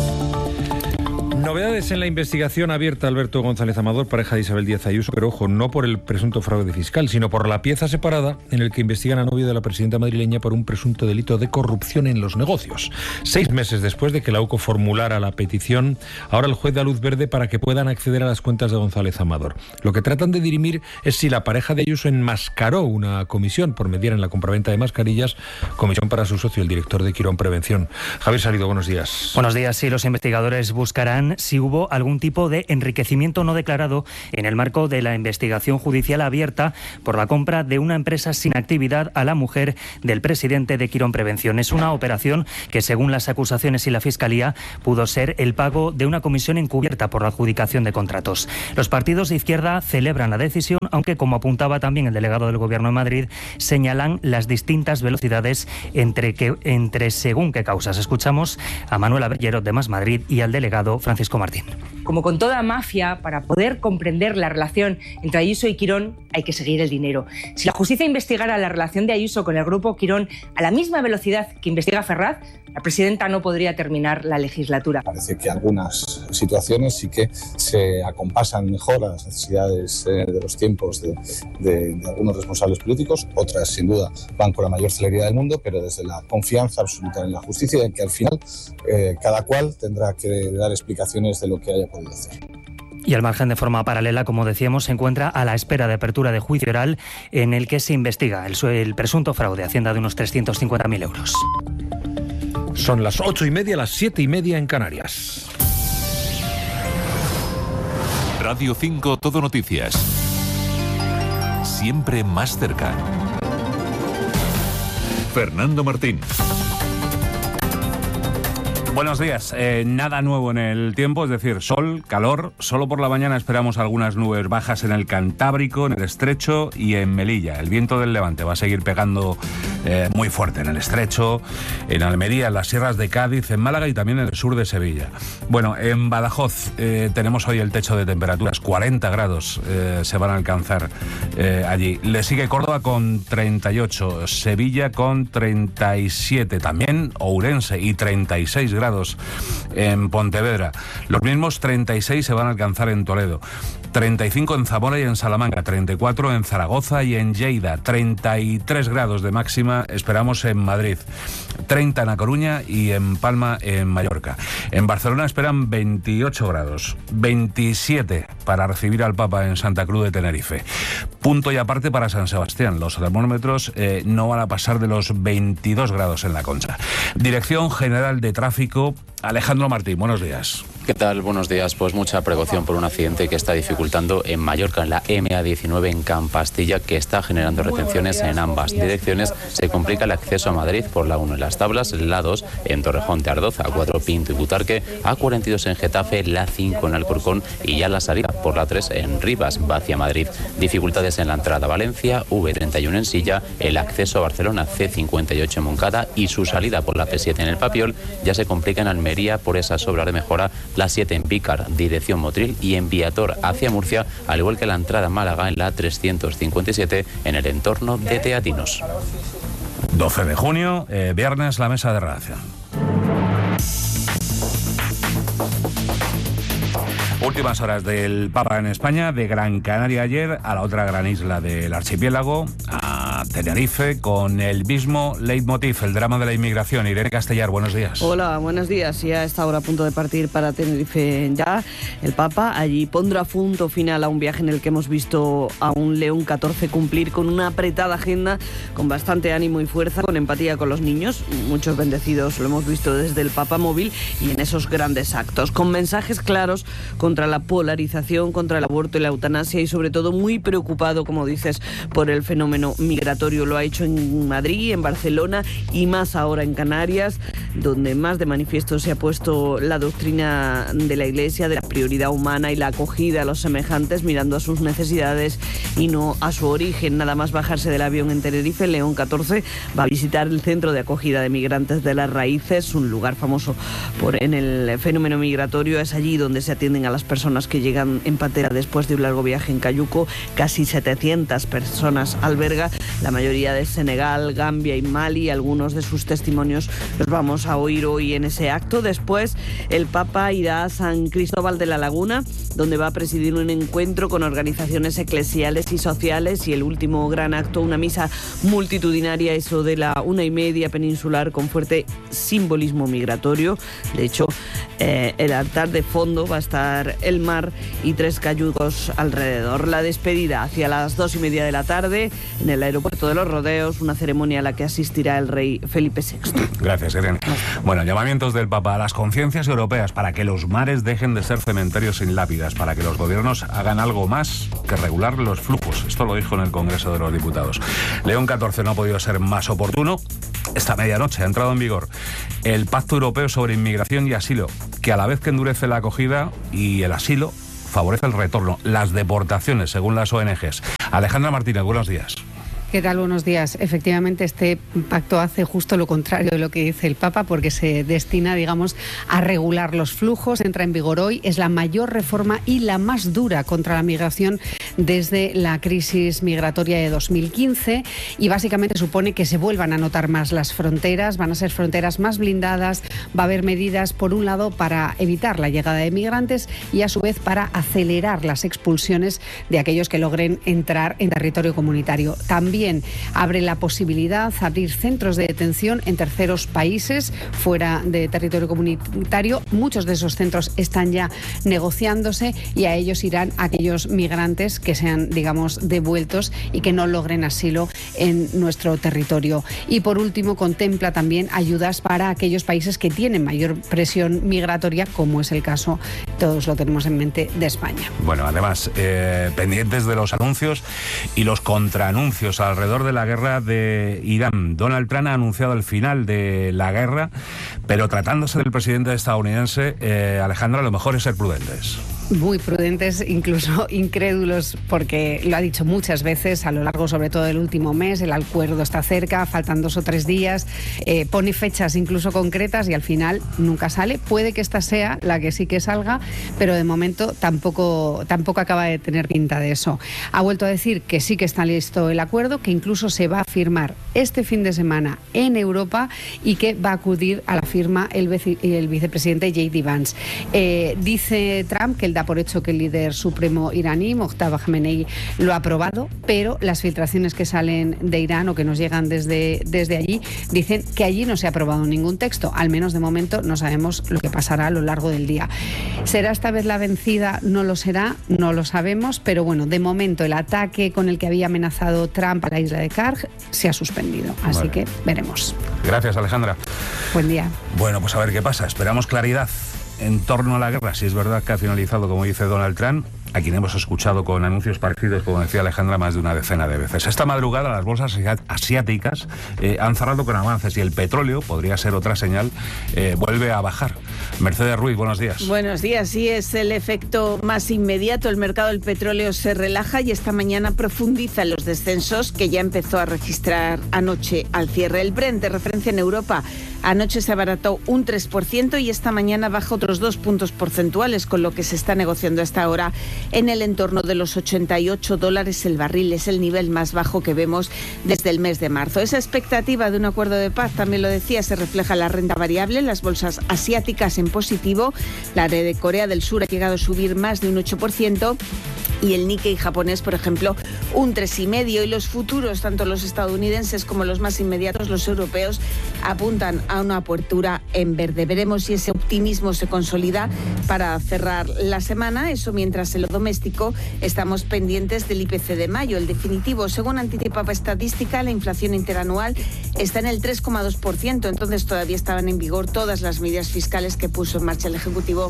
[SPEAKER 1] Novedades en la investigación abierta Alberto González Amador, pareja de Isabel Díaz Ayuso, pero ojo, no por el presunto fraude fiscal, sino por la pieza separada en el que investigan a novio de la presidenta madrileña por un presunto delito de corrupción en los negocios. Seis meses después de que la U C O formulara la petición, ahora el juez da luz verde para que puedan acceder a las cuentas de González Amador. Lo que tratan de dirimir es si la pareja de Ayuso enmascaró una comisión por mediar en la compraventa de mascarillas, comisión para su socio, el director de Quirón Prevención. Javier Salido, buenos días.
[SPEAKER 19] Buenos días. Sí, los investigadores buscarán si hubo algún tipo de enriquecimiento no declarado en el marco de la investigación judicial abierta por la compra de una empresa sin actividad a la mujer del presidente de Quirón Prevención. Es una operación que, según las acusaciones y la Fiscalía, pudo ser el pago de una comisión encubierta por la adjudicación de contratos. Los partidos de izquierda celebran la decisión, aunque, como apuntaba también el delegado del Gobierno de Madrid, señalan las distintas velocidades entre, que, entre según qué causas. Escuchamos a Manuela Bellero de Más Madrid y al delegado Francisco Martín.
[SPEAKER 20] Como con toda mafia, para poder comprender la relación entre Ayuso y Quirón hay que seguir el dinero. Si la justicia investigara la relación de Ayuso con el grupo Quirón a la misma velocidad que investiga Ferraz, la presidenta no podría terminar la legislatura.
[SPEAKER 21] Parece que algunas situaciones sí que se acompasan mejor a las necesidades eh, de los tiempos de, de, de algunos responsables políticos, otras sin duda van con la mayor celeridad del mundo, pero desde la confianza absoluta en la justicia, en que al final eh, cada cual tendrá que dar explicaciones de lo que haya podido hacer.
[SPEAKER 19] Y al margen, de forma paralela, como decíamos, se encuentra a la espera de apertura de juicio oral en el que se investiga el, el presunto fraude a Hacienda de unos trescientos cincuenta mil euros.
[SPEAKER 1] Son las ocho y media, las siete y media en Canarias.
[SPEAKER 11] Radio cinco Todo Noticias. Siempre más cerca. Fernando Martín.
[SPEAKER 22] Buenos días. Eh, nada nuevo en el tiempo, es decir, sol, calor. Solo por la mañana esperamos algunas nubes bajas en el Cantábrico, en el Estrecho y en Melilla. El viento del levante va a seguir pegando eh, muy fuerte en el Estrecho, en Almería, en las sierras de Cádiz, en Málaga y también en el sur de Sevilla. Bueno, en Badajoz eh, tenemos hoy el techo de temperaturas. cuarenta grados eh, se van a alcanzar eh, allí. Le sigue Córdoba con treinta y ocho, Sevilla con treinta y siete, también Ourense y treinta y seis grados en Pontevedra. Los mismos treinta y seis se van a alcanzar en Toledo, treinta y cinco en Zamora y en Salamanca, treinta y cuatro en Zaragoza y en Lleida, treinta y tres grados de máxima esperamos en Madrid, treinta en A Coruña y en Palma, en Mallorca. En Barcelona esperan veintiocho grados, veintisiete para recibir al Papa en Santa Cruz de Tenerife. Punto y aparte para San Sebastián. Los termómetros eh, no van a pasar de los veintidós grados en La Concha. Dirección General de Tráfico, Alejandro Martín, buenos días.
[SPEAKER 23] ¿Qué tal? Buenos días. Pues mucha precaución por un accidente que está dificultando en Mallorca, en la M A diecinueve en Campastilla, que está generando retenciones en ambas direcciones. Se complica el acceso a Madrid por la uno en Las Tablas, la dos en Torrejón de Ardoz, A cuatro Pinto y Butarque, A cuarenta y dos en Getafe, la cinco en Alcorcón y ya la salida por la tres en Rivas, va hacia Madrid. Dificultades en la entrada a Valencia, V treinta y uno en Silla, el acceso a Barcelona, C cincuenta y ocho en Moncada y su salida por la P siete en El Papiol. Ya se complica en Almería por esas obras de mejora, la siete en Pícar, dirección Motril, y en Viator hacia Murcia, al igual que la entrada a Málaga en la trescientos cincuenta y siete en el entorno de Teatinos.
[SPEAKER 22] doce de junio, eh, viernes, la mesa de redacción. Últimas horas del Papa en España, de Gran Canaria ayer a la otra gran isla del archipiélago, a Tenerife, con el mismo leitmotiv, el drama de la inmigración. Irene Castellar, buenos días.
[SPEAKER 24] Hola, buenos días. Ya está ahora a punto de partir para Tenerife ya el Papa. Allí pondrá punto final a un viaje en el que hemos visto a un León catorce cumplir con una apretada agenda, con bastante ánimo y fuerza, con empatía con los niños, muchos bendecidos, lo hemos visto desde el Papa móvil y en esos grandes actos, con mensajes claros contra la polarización, contra el aborto y la eutanasia y sobre todo muy preocupado, como dices, por el fenómeno migratorio. Lo ha hecho en Madrid, en Barcelona y más ahora en Canarias. donde más de manifiesto se ha puesto la doctrina de la Iglesia de la prioridad humana y la acogida a los semejantes, mirando a sus necesidades y no a su origen. Nada más bajarse del avión en Tenerife, León catorce va a visitar el centro de acogida de migrantes de Las Raíces, un lugar famoso por en el fenómeno migratorio. Es allí donde se atienden a las personas que llegan en patera después de un largo viaje en cayuco. Casi setecientas personas alberga, la mayoría de Senegal, Gambia y Mali. Algunos de sus testimonios los vamos a oír hoy en ese acto. Después el Papa irá a San Cristóbal de la Laguna, donde va a presidir un encuentro con organizaciones eclesiales y sociales, y el último gran acto, una misa multitudinaria, eso de la una y media peninsular, con fuerte simbolismo migratorio. De hecho, eh, el altar de fondo va a estar el mar y tres cayucos alrededor. La despedida hacia las dos y media de la tarde en el aeropuerto de Los Rodeos, una ceremonia a la que asistirá el rey Felipe sexto.
[SPEAKER 22] Gracias, Irene. Bueno, llamamientos del Papa a las conciencias europeas para que los mares dejen de ser cementerios sin lápidas, para que los gobiernos hagan algo más que regular los flujos. Esto lo dijo en el Congreso de los Diputados. León catorce no ha podido ser más oportuno. Esta medianoche ha entrado en vigor el Pacto Europeo sobre Inmigración y Asilo, que a la vez que endurece la acogida y el asilo, favorece el retorno, las deportaciones, según las O N Ges. Alejandra Martínez, buenos días.
[SPEAKER 2] ¿Qué tal? Buenos días. Efectivamente, este pacto hace justo lo contrario de lo que dice el Papa, porque se destina, digamos, a regular los flujos. Entra en vigor hoy. Es la mayor reforma y la más dura contra la migración desde la crisis migratoria de dos mil quince, y básicamente supone que se vuelvan a notar más las fronteras. Van a ser fronteras más blindadas. Va a haber medidas, por un lado, para evitar la llegada de migrantes y, a su vez, para acelerar las expulsiones de aquellos que logren entrar en territorio comunitario. También abre la posibilidad de abrir centros de detención en terceros países fuera de territorio comunitario. Muchos de esos centros están ya negociándose, y a ellos irán aquellos migrantes que sean, digamos, devueltos y que no logren asilo en nuestro territorio. Y por último, contempla también ayudas para aquellos países que tienen mayor presión migratoria, como es el caso, todos lo tenemos en mente, de España.
[SPEAKER 22] Bueno, además, eh, pendientes de los anuncios y los contraanuncios alrededor de la guerra de Irán. Donald Trump ha anunciado el final de la guerra, pero tratándose del presidente estadounidense, eh, Alejandra, lo mejor es ser prudentes.
[SPEAKER 2] Muy prudentes, incluso incrédulos, porque lo ha dicho muchas veces a lo largo, sobre todo del último mes. El acuerdo está cerca, faltan dos o tres días, eh, pone fechas incluso concretas y al final nunca sale. Puede que esta sea la que sí que salga, pero de momento tampoco, tampoco acaba de tener pinta de eso. Ha vuelto a decir que sí que está listo el acuerdo, que incluso se va a firmar este fin de semana en Europa y que va a acudir a la firma el, vice, el vicepresidente J D Vance. Eh, dice Trump que el da por hecho que el líder supremo iraní, Mojtaba Khamenei, lo ha aprobado, pero las filtraciones que salen de Irán o que nos llegan desde, desde allí dicen que allí no se ha aprobado ningún texto. Al menos de momento no sabemos lo que pasará a lo largo del día. ¿Será esta vez la vencida? No lo será, no lo sabemos, pero bueno, de momento el ataque con el que había amenazado Trump a la isla de Karg se ha suspendido, así vale. que veremos.
[SPEAKER 22] Gracias, Alejandra.
[SPEAKER 2] Buen día.
[SPEAKER 22] Bueno, pues a ver qué pasa. Esperamos claridad en torno a la guerra, si es verdad que ha finalizado, como dice Donald Trump, a quien hemos escuchado con anuncios parecidos, como decía Alejandra, más de una decena de veces. Esta madrugada las bolsas asiáticas eh, han cerrado con avances y el petróleo, podría ser otra señal, eh, vuelve a bajar. Mercedes Ruiz, buenos días.
[SPEAKER 3] Buenos días, sí, es el efecto más inmediato. El mercado del petróleo se relaja y esta mañana profundiza en los descensos que ya empezó a registrar anoche al cierre. El Brent, de referencia en Europa, anoche se abarató un tres por ciento y esta mañana baja otros dos puntos porcentuales, con lo que se está negociando hasta ahora en el entorno de los ochenta y ocho dólares el barril. Es el nivel más bajo que vemos desde el mes de marzo. Esa expectativa de un acuerdo de paz, también lo decía, se refleja en la renta variable, las bolsas asiáticas en positivo. La de Corea del Sur ha llegado a subir más de un ocho por ciento y el Nikkei japonés, por ejemplo, un tres coma cinco por ciento. Y los futuros, tanto los estadounidenses como los más inmediatos, los europeos, apuntan a una apertura en verde. Veremos si ese optimismo se consolida para cerrar la semana. Eso mientras en lo doméstico estamos pendientes del I P C de mayo, el definitivo. Según anticipaba estadística, la inflación interanual está en el tres coma dos por ciento. Entonces todavía estaban en vigor todas las medidas fiscales que puso en marcha el Ejecutivo.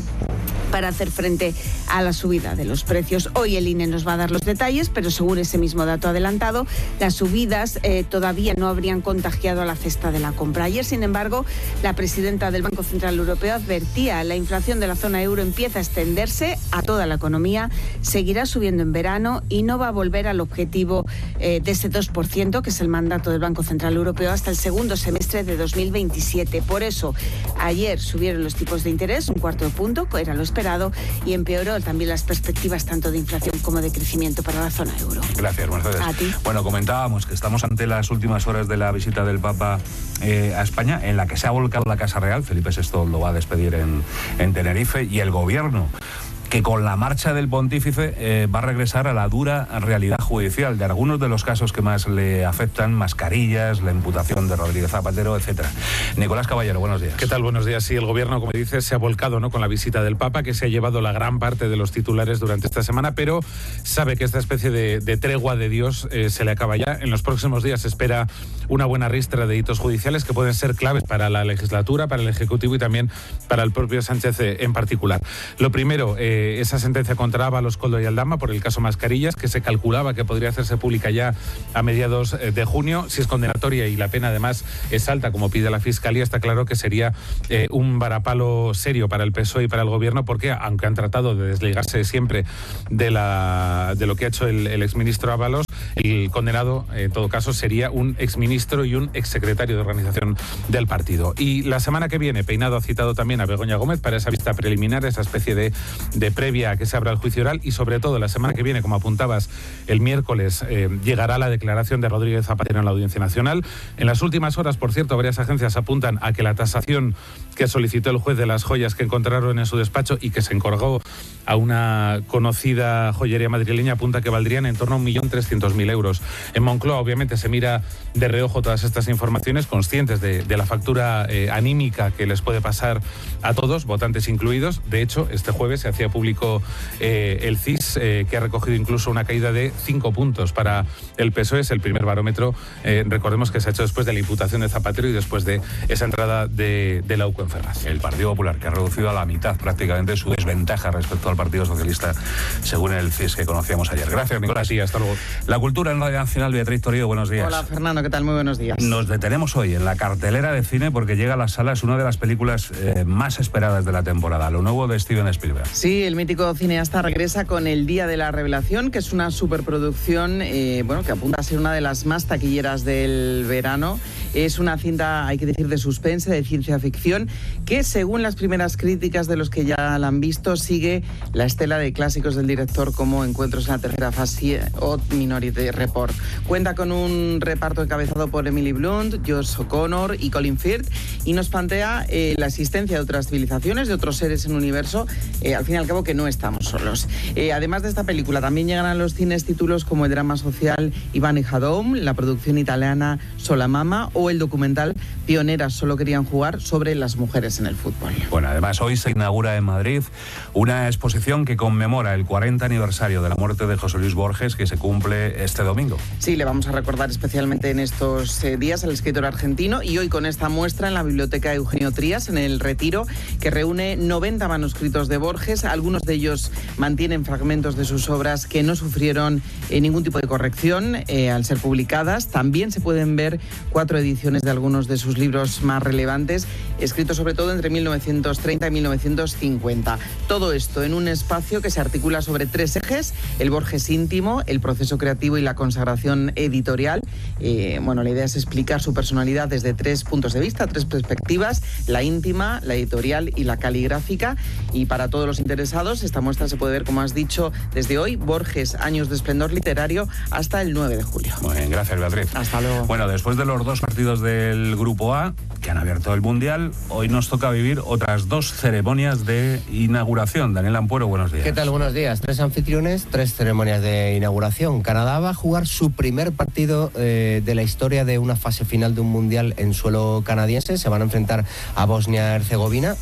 [SPEAKER 3] para hacer frente a la subida de los precios. Hoy el I N E nos va a dar los detalles, pero según ese mismo dato adelantado, las subidas eh, todavía no habrían contagiado a la cesta de la compra. Ayer, sin embargo, la presidenta del Banco Central Europeo advertía: la inflación de la zona euro empieza a extenderse a toda la economía, seguirá subiendo en verano y no va a volver al objetivo eh, de ese dos por ciento, que es el mandato del Banco Central Europeo, hasta el segundo semestre de dos mil veintisiete. Por eso, ayer subieron los tipos de interés un cuarto de punto, era lo esperado, y empeoró también las perspectivas tanto de inflación como de crecimiento para la zona euro.
[SPEAKER 22] Gracias, Mercedes.
[SPEAKER 3] A ti.
[SPEAKER 22] Bueno, comentábamos que estamos ante las últimas horas de la visita del Papa eh, a España, en la que se ha volcado la Casa Real. Felipe sexto lo va a despedir en, en Tenerife, y el gobierno, que con la marcha del pontífice eh, va a regresar a la dura realidad judicial de algunos de los casos que más le afectan: mascarillas, la imputación de Rodríguez Zapatero, etcétera. Nicolás Caballero, buenos días.
[SPEAKER 4] ¿Qué tal? Buenos días. Sí, el gobierno, como dices, se ha volcado, ¿no?, con la visita del Papa, que se ha llevado la gran parte de los titulares durante esta semana, pero sabe que esta especie de, de tregua de Dios eh, se le acaba ya. En los próximos días se espera una buena ristra de hitos judiciales que pueden ser claves para la legislatura, para el Ejecutivo y también para el propio Sánchez eh, en particular. Lo primero, eh, esa sentencia contra Ábalos, Koldo y Aldama por el caso Mascarillas, que se calculaba que podría hacerse pública ya a mediados de junio. Si es condenatoria y la pena además es alta, como pide la Fiscalía, está claro que sería eh, un varapalo serio para el P S O E y para el Gobierno, porque aunque han tratado de desligarse siempre de, la, de lo que ha hecho el, el exministro Ábalos, el condenado en todo caso sería un exministro y un exsecretario de organización del partido. Y la semana que viene, Peinado ha citado también a Begoña Gómez para esa vista preliminar, esa especie de, de previa a que se abra el juicio oral, y sobre todo la semana que viene, como apuntabas, el miércoles eh, llegará la declaración de Rodríguez Zapatero en la Audiencia Nacional. En las últimas horas, por cierto, varias agencias apuntan a que la tasación que solicitó el juez de las joyas que encontraron en su despacho y que se encargó a una conocida joyería madrileña apunta que valdrían en torno a un millón trescientos mil euros. En Moncloa, obviamente, se mira de reojo todas estas informaciones, conscientes de, de la factura eh, anímica que les puede pasar a todos, votantes incluidos. De hecho, este jueves se hacía público eh, el C I S, eh, que ha recogido incluso una caída de cinco puntos para el P S O E. Es el primer barómetro, eh, recordemos, que se ha hecho después de la imputación de Zapatero y después de esa entrada de, de la U C O en Ferraz.
[SPEAKER 22] El Partido Popular, que ha reducido a la mitad prácticamente su desventaja respecto al Partido Socialista, según el C I S que conocíamos ayer. Gracias, Nicolás.
[SPEAKER 4] Sí, hasta luego.
[SPEAKER 22] La cultura en Radio Nacional, Beatriz Torío, buenos días.
[SPEAKER 5] Hola, Fernando, ¿qué tal? Muy buenos días.
[SPEAKER 22] Nos detenemos hoy en la cartelera de cine porque llega a las salas una de las películas eh, más esperadas de la temporada, lo nuevo de Steven Spielberg.
[SPEAKER 5] Sí, el mítico cineasta regresa con El Día de la Revelación, que es una superproducción eh, bueno, que apunta a ser una de las más taquilleras del verano. Es una cinta, hay que decir, de suspense, de ciencia ficción, que según las primeras críticas de los que ya la han visto, sigue la estela de clásicos del director como Encuentros en la tercera fase o Minority Report. Cuenta con un reparto encabezado por Emily Blunt, Josh O'Connor y Colin Firth, y nos plantea eh, la existencia de otras civilizaciones, de otros seres en el universo, eh, al fin y al cabo que no estamos solos. Eh, además de esta película, también llegan a los cines títulos como el drama social Iván y Jadom, la producción italiana Solamama o el documental Pioneras solo querían jugar, sobre las mujeres en el fútbol.
[SPEAKER 22] Bueno, además hoy se inaugura en Madrid una exposición que conmemora el cuarenta aniversario de la muerte de José Luis Borges, que se cumple este domingo.
[SPEAKER 5] Sí, le vamos a recordar especialmente en estos eh, días al escritor argentino, y hoy con esta muestra en la Biblioteca Eugenio Trías, en el Retiro, que reúne noventa manuscritos de Borges. Algunos de ellos mantienen fragmentos de sus obras que no sufrieron eh, ningún tipo de corrección eh, al ser publicadas. También se pueden ver cuatro ediciones de algunos de sus libros más relevantes, escritos sobre todo entre mil novecientos treinta y mil novecientos cincuenta. Todo esto en un espacio que se articula sobre tres ejes: el Borges íntimo, el proceso creativo y la consagración editorial. Eh, bueno, la idea es explicar su personalidad desde tres puntos de vista, tres perspectivas: la íntima, la editorial y la caligráfica. Y para todos los interesados, esta muestra se puede ver, como has dicho, desde hoy, Borges, años de esplendor literario, hasta el nueve de julio.
[SPEAKER 22] Muy bien, gracias, Beatriz.
[SPEAKER 5] Hasta luego.
[SPEAKER 22] Bueno, después de los dos partidos del Grupo A, que han abierto el Mundial, hoy nos toca vivir otras dos ceremonias de inauguración. Daniel Ampuero, buenos días.
[SPEAKER 7] ¿Qué tal? Buenos días. Tres anfitriones, tres ceremonias de inauguración. Canadá va a jugar su primer partido eh, de la historia de una fase final de un Mundial en suelo canadiense. Se van a enfrentar a Bosnia-Herzegovina,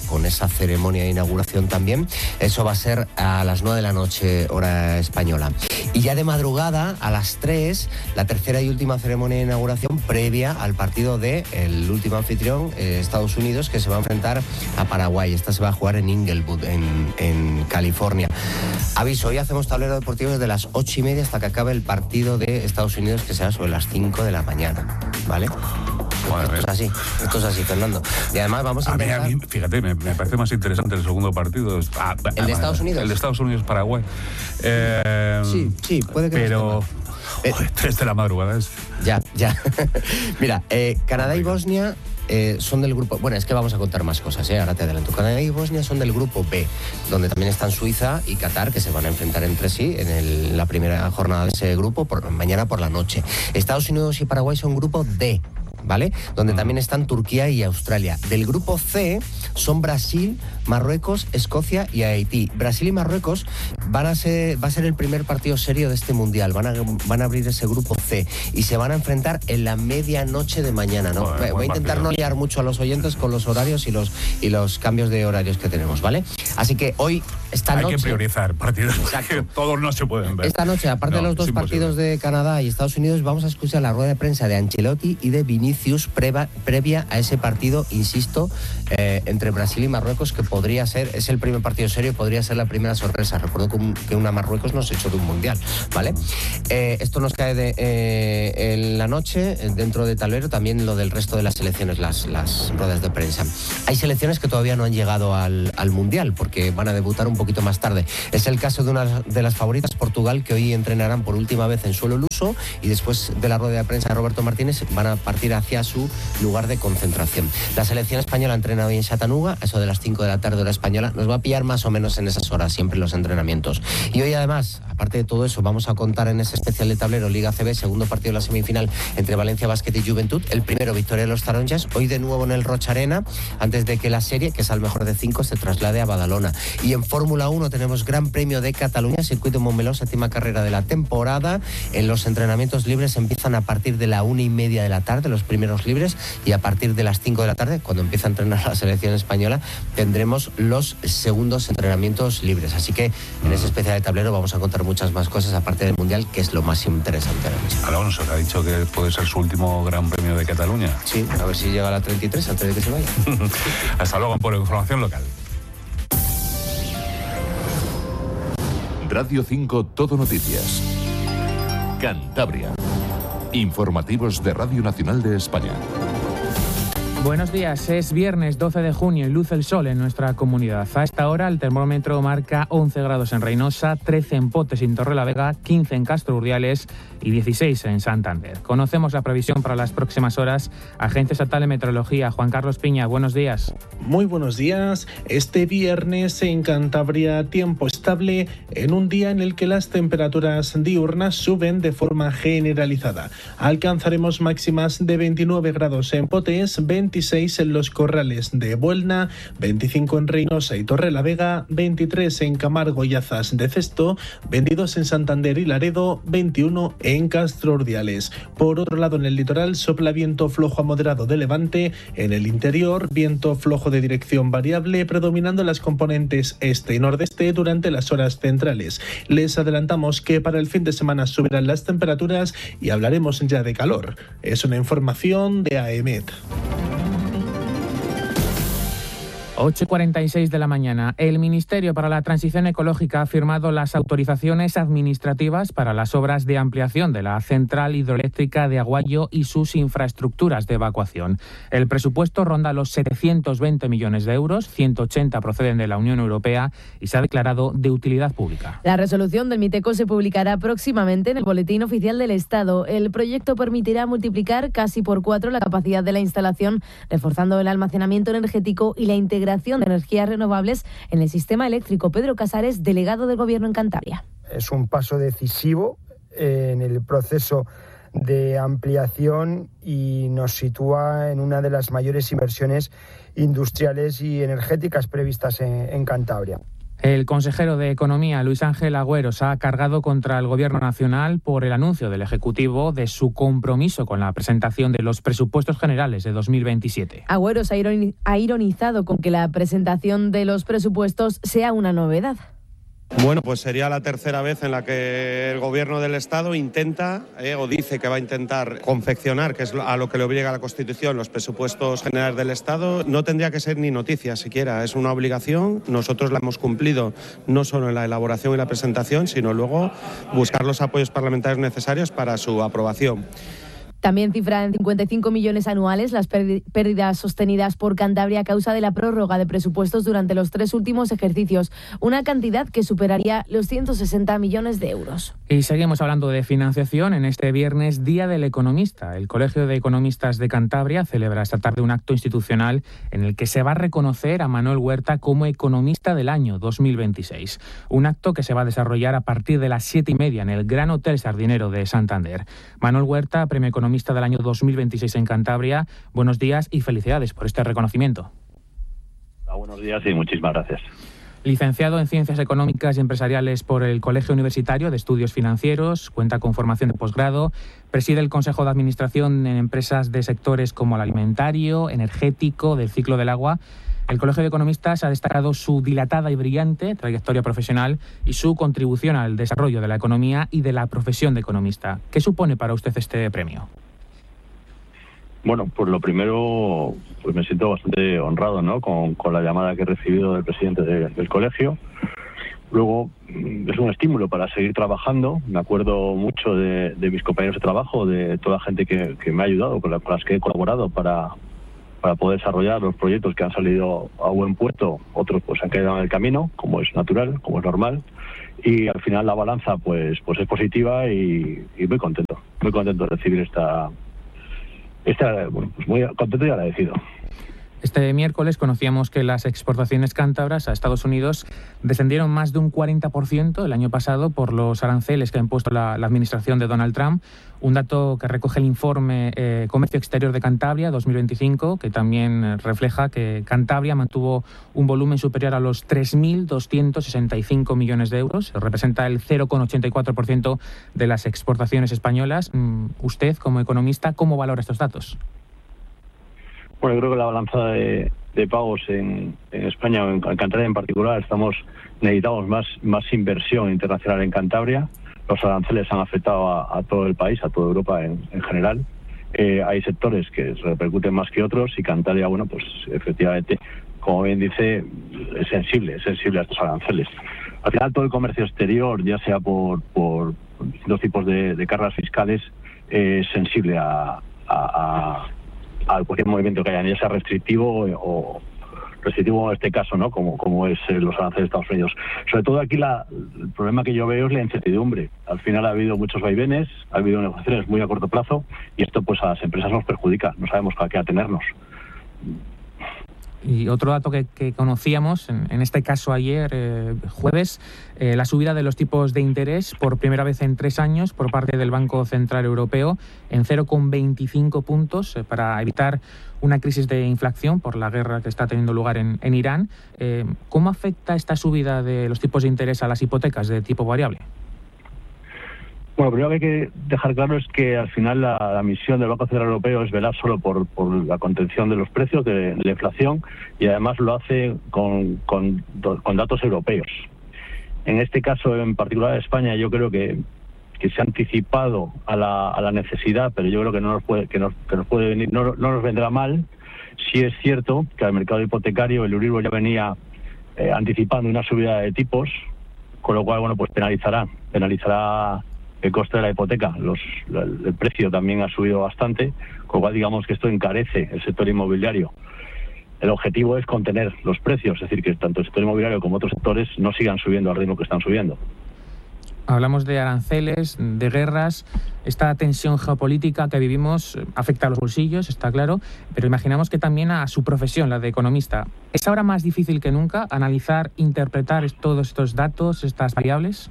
[SPEAKER 7] con esa ceremonia de inauguración también. Eso va a ser a las nueve de la noche, hora española. Y ya de madrugada, a las tres, la tercera y última ceremonia de inauguración previa al partido de el último anfitrión, eh, Estados Unidos, que se va a enfrentar a Paraguay. Esta se va a jugar en Inglewood, en, en California. Aviso, hoy hacemos tablero deportivo desde las ocho y media hasta que acabe el partido de Estados Unidos, que será sobre las cinco de la mañana, ¿vale? Bueno, esto es así, esto es así, Fernando. Y además vamos a,
[SPEAKER 22] a ver, a mí, fíjate, me, me parece más interesante el segundo partido. Ah,
[SPEAKER 7] ¿El de Estados Unidos?
[SPEAKER 22] El de Estados Unidos-Paraguay. Eh,
[SPEAKER 7] sí, sí, puede que
[SPEAKER 22] pero...
[SPEAKER 7] Eh,
[SPEAKER 22] Joder, tres de la madrugada es...
[SPEAKER 7] Ya, ya. Mira, eh, Canadá y Bosnia eh, son del grupo... Bueno, es que vamos a contar más cosas, ¿eh? Ahora te adelanto. Canadá y Bosnia son del grupo B, donde también están Suiza y Qatar, que se van a enfrentar entre sí en el, la primera jornada de ese grupo, por, mañana por la noche. Estados Unidos y Paraguay son grupo D, ¿vale? Donde también están Turquía y Australia. Del grupo C son Brasil, Marruecos, Escocia y Haití. Brasil y Marruecos van a ser, va a ser el primer partido serio de este mundial. Van a, van a abrir ese grupo C y se van a enfrentar en la medianoche de mañana, ¿no? Joder, voy a intentar partido. no liar mucho a los oyentes con los horarios y los, y los cambios de horarios que tenemos, ¿vale? Así que hoy, esta
[SPEAKER 22] Hay
[SPEAKER 7] noche...
[SPEAKER 22] que priorizar partidos. Exacto. Todos no se pueden ver.
[SPEAKER 7] Esta noche, aparte no, de los dos partidos de Canadá y Estados Unidos, vamos a escuchar la rueda de prensa de Ancelotti y de Vinicius preva, previa a ese partido, insisto, eh, entre Brasil y Marruecos, que podría ser, es el primer partido serio, podría ser la primera sorpresa. Recuerdo que, un, que una Marruecos nos echó de un mundial, ¿vale? Eh, esto nos cae de, eh, en la noche, dentro de tablero, también lo del resto de las selecciones, las, las ruedas de prensa. Hay selecciones que todavía no han llegado al, al mundial, porque van a debutar un poquito más tarde. Es el caso de una de las favoritas, Portugal, que hoy entrenarán por última vez en suelo luso, y después de la rueda de prensa de Roberto Martínez van a partir hacia su lugar de concentración. La selección española entrena hoy en Chattanooga, eso de las cinco de la tarde hora española. Nos va a pillar más o menos en esas horas siempre los entrenamientos. Y hoy además, aparte de todo eso, vamos a contar en ese especial de tablero Liga C B, segundo partido de la semifinal entre Valencia Basket y Juventud. El primero, victoria de los Taronjas, hoy de nuevo en el Rocha Arena, antes de que la serie, que es al mejor de cinco, se traslade a Badalona. Y en Fórmula uno tenemos Gran Premio de Cataluña, circuito Montmeló, séptima carrera de la temporada. En los entrenamientos libres empiezan a partir de la una y media de la tarde, los primeros libres, y a partir de las cinco de la tarde, cuando empieza a entrenar la selección española, tendremos los segundos entrenamientos libres. Así que en ese especial de tablero vamos a contar muchas más cosas aparte del Mundial, que es lo más interesante ahora mismo.
[SPEAKER 22] Alonso ha dicho que puede ser su último Gran Premio de Cataluña.
[SPEAKER 7] Sí, a ver si llega a la treinta y tres antes de que se vaya.
[SPEAKER 22] Hasta luego por información local.
[SPEAKER 11] Radio cinco Todo Noticias. Cantabria. Informativos de Radio Nacional de España.
[SPEAKER 8] Buenos días, es viernes doce de junio y luce el sol en nuestra comunidad. A esta hora el termómetro marca once grados en Reynosa, trece en Potes y en Torrelavega, quince en Castro Urdiales y dieciséis en Santander. Conocemos la previsión para las próximas horas. Agente Estatal de Meteorología, Juan Carlos Piña, buenos días.
[SPEAKER 9] Muy buenos días. Este viernes en Cantabria tiempo estable en un día en el que las temperaturas diurnas suben de forma generalizada. Alcanzaremos máximas de veintinueve grados en Potes, veintiséis en los Corrales de Buelna, veinticinco en Reynosa y Torrelavega, veintitrés en Camargo y Azas de Cesto, veintidós en Santander y Laredo, veintiuno en Castro Urdiales. Por otro lado, en el litoral sopla viento flojo a moderado de levante, en el interior viento flojo de dirección variable, predominando las componentes este y nordeste durante las horas centrales. Les adelantamos que para el fin de semana subirán las temperaturas y hablaremos ya de calor. Es una información de A E M E T.
[SPEAKER 8] ocho y cuarenta y seis de la mañana. El Ministerio para la Transición Ecológica ha firmado las autorizaciones administrativas para las obras de ampliación de la central hidroeléctrica de Aguayo y sus infraestructuras de evacuación. El presupuesto ronda los setecientos veinte millones de euros, ciento ochenta proceden de la Unión Europea y se ha declarado de utilidad pública.
[SPEAKER 10] La resolución del Miteco se publicará próximamente en el Boletín Oficial del Estado. El proyecto permitirá multiplicar casi por cuatro la capacidad de la instalación, reforzando el almacenamiento energético y la integración de energías renovables en el sistema eléctrico. Pedro Casares, delegado del Gobierno en Cantabria.
[SPEAKER 12] Es un paso decisivo en el proceso de ampliación y nos sitúa en una de las mayores inversiones industriales y energéticas previstas en, en Cantabria.
[SPEAKER 8] El consejero de Economía, Luis Ángel Agüero, se ha cargado contra el Gobierno nacional por el anuncio del Ejecutivo de su compromiso con la presentación de los presupuestos generales de dos mil veintisiete.
[SPEAKER 10] Agüero se ha ironizado con que la presentación de los presupuestos sea una novedad.
[SPEAKER 6] Bueno, pues sería la tercera vez en la que el Gobierno del Estado intenta eh, o dice que va a intentar confeccionar, que es a lo que le obliga la Constitución, los presupuestos generales del Estado. No tendría que ser ni noticia siquiera, es una obligación. Nosotros la hemos cumplido no solo en la elaboración y la presentación, sino luego buscar los apoyos parlamentarios necesarios para su aprobación.
[SPEAKER 10] También cifra en cincuenta y cinco millones anuales las pérdidas sostenidas por Cantabria a causa de la prórroga de presupuestos durante los tres últimos ejercicios, una cantidad que superaría los ciento sesenta millones de euros.
[SPEAKER 8] Y seguimos hablando de financiación en este viernes, Día del Economista. El Colegio de Economistas de Cantabria celebra esta tarde un acto institucional en el que se va a reconocer a Manuel Huerta como Economista del año dos mil veintiséis. Un acto que se va a desarrollar a partir de las siete y media en el Gran Hotel Sardinero de Santander. Manuel Huerta, Premio Economista del año dos mil veintiséis en Cantabria. Buenos días y felicidades por este reconocimiento.
[SPEAKER 13] Hola, buenos días y muchísimas gracias.
[SPEAKER 8] Licenciado en Ciencias Económicas y Empresariales por el Colegio Universitario de Estudios Financieros, cuenta con formación de posgrado, preside el Consejo de Administración en empresas de sectores como el alimentario, energético, del ciclo del agua. El Colegio de Economistas ha destacado su dilatada y brillante trayectoria profesional y su contribución al desarrollo de la economía y de la profesión de economista. ¿Qué supone para usted este premio?
[SPEAKER 13] Bueno, pues lo primero, pues me siento bastante honrado, ¿no? Con, con la llamada que he recibido del presidente de, del colegio. Luego, es un estímulo para seguir trabajando. Me acuerdo mucho de, de mis compañeros de trabajo, de toda la gente que, que me ha ayudado, con, la, con las que he colaborado para, para poder desarrollar los proyectos que han salido a buen puerto. Otros pues han quedado en el camino, como es natural, como es normal. Y al final la balanza pues, pues es positiva y, y muy contento. Muy contento de recibir esta... Está, bueno, pues muy contento y agradecido.
[SPEAKER 8] Este miércoles conocíamos que las exportaciones cántabras a Estados Unidos descendieron más de un cuarenta por ciento el año pasado por los aranceles que ha impuesto la, la administración de Donald Trump. Un dato que recoge el informe eh, Comercio Exterior de Cantabria dos mil veinticinco, que también refleja que Cantabria mantuvo un volumen superior a los tres mil doscientos sesenta y cinco millones de euros. Representa el cero coma ochenta y cuatro por ciento de las exportaciones españolas. Usted, como economista, ¿cómo valora estos datos?
[SPEAKER 13] Bueno, yo creo que la balanza de, de pagos en, en España o en Cantabria en particular, estamos necesitamos más, más inversión internacional en Cantabria. Los aranceles han afectado a, a todo el país, a toda Europa en, en general. Eh, hay sectores que repercuten más que otros y Cantabria, bueno, pues efectivamente, como bien dice, es sensible, es sensible a estos aranceles. Al final todo el comercio exterior, ya sea por, por distintos tipos de, de cargas fiscales, eh, es sensible a, a, a a cualquier movimiento que haya, ya sea restrictivo o restrictivo en este caso, ¿no? Como, como es los aranceles de Estados Unidos. Sobre todo aquí la, el problema que yo veo es la incertidumbre. Al final ha habido muchos vaivenes, ha habido negociaciones muy a corto plazo y esto pues a las empresas nos perjudica, no sabemos a qué atenernos.
[SPEAKER 8] Y otro dato que, que conocíamos, en, en este caso ayer, eh, jueves, eh, la subida de los tipos de interés por primera vez en tres años por parte del Banco Central Europeo en cero coma veinticinco puntos eh, para evitar una crisis de inflación por la guerra que está teniendo lugar en, en Irán. Eh, ¿Cómo afecta esta subida de los tipos de interés a las hipotecas de tipo variable?
[SPEAKER 13] Bueno, lo primero que hay que dejar claro es que al final la, la misión del Banco Central Europeo es velar solo por, por la contención de los precios, de, de la inflación, y además lo hace con, con, con datos europeos. En este caso en particular de España, yo creo que, que se ha anticipado a la, a la necesidad, pero yo creo que no nos puede, que nos, que nos puede venir, no, no nos vendrá mal. Sí es cierto que al mercado hipotecario el Euribor ya venía eh, anticipando una subida de tipos, con lo cual, bueno, pues penalizará, penalizará el coste de la hipoteca. Los, el precio también ha subido bastante, con lo cual digamos que esto encarece el sector inmobiliario. El objetivo es contener los precios, es decir, que tanto el sector inmobiliario como otros sectores no sigan subiendo al ritmo que están subiendo.
[SPEAKER 8] Hablamos de aranceles, de guerras. Esta tensión geopolítica que vivimos afecta a los bolsillos, está claro, pero imaginamos que también a su profesión, la de economista. ¿Es ahora más difícil que nunca analizar, interpretar todos estos datos, estas variables?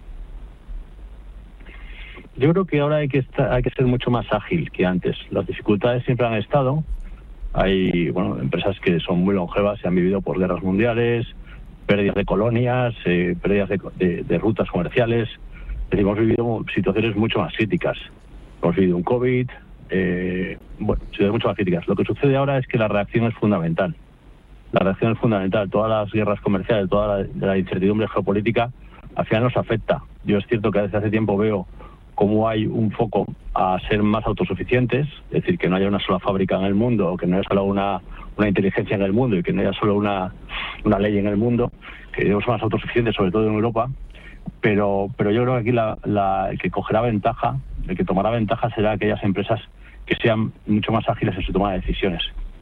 [SPEAKER 13] Yo creo que ahora hay que estar, hay que ser mucho más ágil que antes. Las dificultades siempre han estado. Hay bueno empresas que son muy longevas y han vivido por guerras mundiales, pérdidas de colonias, eh, pérdidas de, de, de rutas comerciales. Hemos vivido situaciones mucho más críticas. Hemos vivido un COVID, eh, bueno, situaciones mucho más críticas. Lo que sucede ahora es que la reacción es fundamental. La reacción es fundamental. Todas las guerras comerciales, toda la, la incertidumbre geopolítica, al final nos afecta. Yo es cierto que desde hace tiempo veo cómo hay un foco a ser más autosuficientes, es decir, que no haya una sola fábrica en el mundo, o que no haya solo una, una inteligencia en el mundo y que no haya solo una, una ley en el mundo, que debemos ser más autosuficientes, sobre todo en Europa. Pero, pero yo creo que aquí la, la, el que cogerá ventaja, el que tomará ventaja será aquellas empresas que sean mucho más ágiles en su toma de decisiones.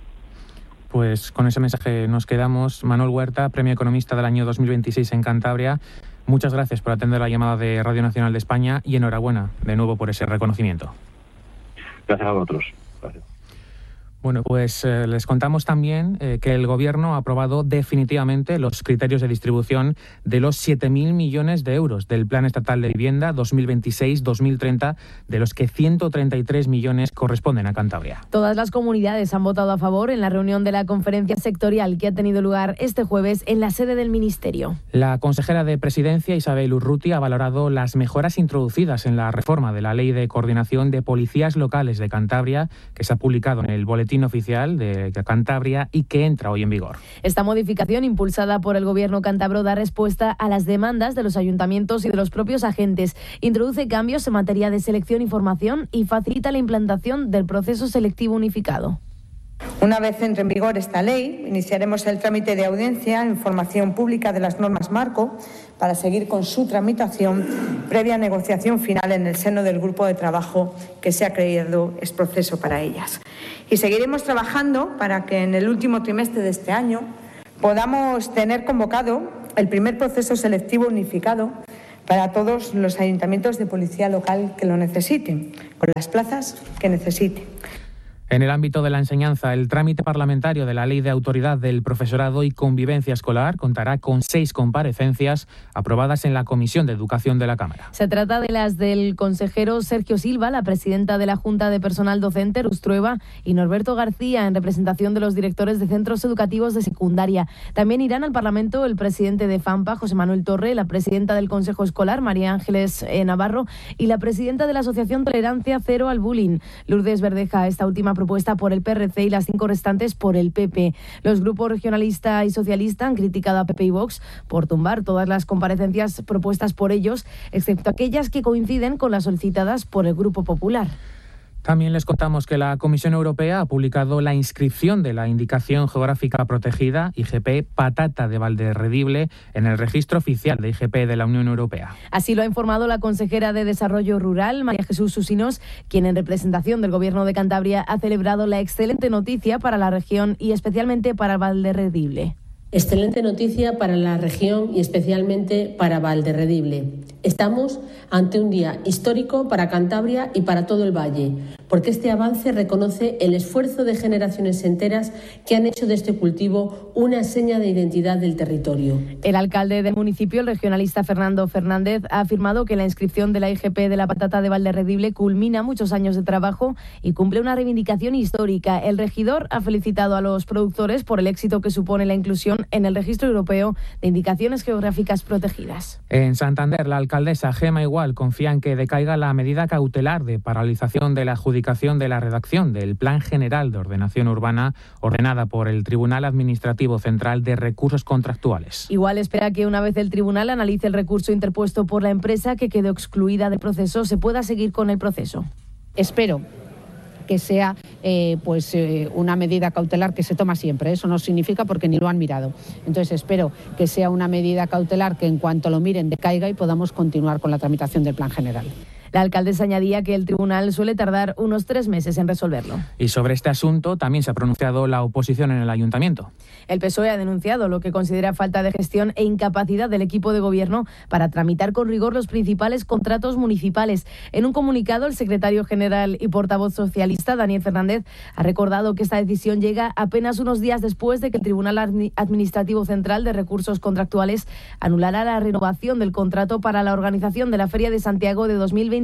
[SPEAKER 8] Pues con ese mensaje nos quedamos. Manuel Huerta, Premio Economista del año dos mil veintiséis en Cantabria. Muchas gracias por atender la llamada de Radio Nacional de España y enhorabuena de nuevo por ese reconocimiento.
[SPEAKER 13] Gracias a vosotros. Gracias.
[SPEAKER 8] Bueno, pues eh, les contamos también eh, que el Gobierno ha aprobado definitivamente los criterios de distribución de los siete mil millones de euros del Plan Estatal de Vivienda dos mil veintiséis dos mil treinta, de los que ciento treinta y tres millones corresponden a Cantabria.
[SPEAKER 10] Todas las comunidades han votado a favor en la reunión de la conferencia sectorial que ha tenido lugar este jueves en la sede del Ministerio.
[SPEAKER 8] La consejera de Presidencia, Isabel Urruti, ha valorado las mejoras introducidas en la reforma de la Ley de Coordinación de Policías Locales de Cantabria, que se ha publicado en el Boletín Oficial de Cantabria y que entra hoy en vigor.
[SPEAKER 10] Esta modificación, impulsada por el Gobierno cántabro, da respuesta a las demandas de los ayuntamientos y de los propios agentes. Introduce cambios en materia de selección y formación y facilita la implantación del proceso selectivo unificado.
[SPEAKER 14] Una vez entre en vigor esta ley, iniciaremos el trámite de audiencia en información pública de las normas marco para seguir con su tramitación previa negociación final en el seno del grupo de trabajo que se ha creado es proceso para ellas. Y seguiremos trabajando para que en el último trimestre de este año podamos tener convocado el primer proceso selectivo unificado para todos los ayuntamientos de policía local que lo necesiten, con las plazas que necesiten.
[SPEAKER 8] En el ámbito de la enseñanza, el trámite parlamentario de la Ley de Autoridad del Profesorado y Convivencia Escolar contará con seis comparecencias aprobadas en la Comisión de Educación de la Cámara.
[SPEAKER 10] Se trata de las del consejero Sergio Silva, la presidenta de la Junta de Personal Docente, Rus Trueba, y Norberto García, en representación de los directores de centros educativos de secundaria. También irán al Parlamento el presidente de FAMPA, José Manuel Torre, la presidenta del Consejo Escolar, María Ángeles Navarro, y la presidenta de la Asociación Tolerancia Cero al Bullying, Lourdes Verdeja. Esta última propuesta por el P R C y las cinco restantes por el P P. Los grupos regionalista y socialista han criticado a P P y Vox por tumbar todas las comparecencias propuestas por ellos, excepto aquellas que coinciden con las solicitadas por el Grupo Popular.
[SPEAKER 8] También les contamos que la Comisión Europea ha publicado la inscripción de la Indicación Geográfica Protegida, I G P, patata de Valderredible, en el registro oficial de I G P de la Unión Europea.
[SPEAKER 10] Así lo ha informado la consejera de Desarrollo Rural, María Jesús Susinos, quien en representación del Gobierno de Cantabria ha celebrado la excelente noticia para la región y especialmente para Valderredible.
[SPEAKER 15] Excelente noticia para la región y especialmente para Valderredible. Estamos ante un día histórico para Cantabria y para todo el valle, porque este avance reconoce el esfuerzo de generaciones enteras que han hecho de este cultivo una seña de identidad del territorio.
[SPEAKER 10] El alcalde del municipio, el regionalista Fernando Fernández, ha afirmado que la inscripción de la I G P de la patata de Valderredible culmina muchos años de trabajo y cumple una reivindicación histórica. El regidor ha felicitado a los productores por el éxito que supone la inclusión en el registro europeo de indicaciones geográficas protegidas.
[SPEAKER 8] En Santander, la alcaldesa Gema Igual confía en que decaiga la medida cautelar de paralización de la adjudicación de la redacción del Plan General de Ordenación Urbana ordenada por el Tribunal Administrativo Central de Recursos Contractuales.
[SPEAKER 10] Igual espera que una vez el tribunal analice el recurso interpuesto por la empresa que quedó excluida del proceso, se pueda seguir con el proceso.
[SPEAKER 2] Espero que sea eh, pues eh, una medida cautelar que se toma siempre. Eso no significa porque ni lo han mirado. Entonces espero que sea una medida cautelar que en cuanto lo miren decaiga y podamos continuar con la tramitación del Plan General.
[SPEAKER 10] La alcaldesa añadía que el tribunal suele tardar unos tres meses en resolverlo.
[SPEAKER 8] Y sobre este asunto también se ha pronunciado la oposición en el ayuntamiento.
[SPEAKER 10] El P S O E ha denunciado lo que considera falta de gestión e incapacidad del equipo de gobierno para tramitar con rigor los principales contratos municipales. En un comunicado, el secretario general y portavoz socialista, Daniel Fernández, ha recordado que esta decisión llega apenas unos días después de que el Tribunal Administrativo Central de Recursos Contractuales anulara la renovación del contrato para la organización de la Feria de Santiago de dos mil veinte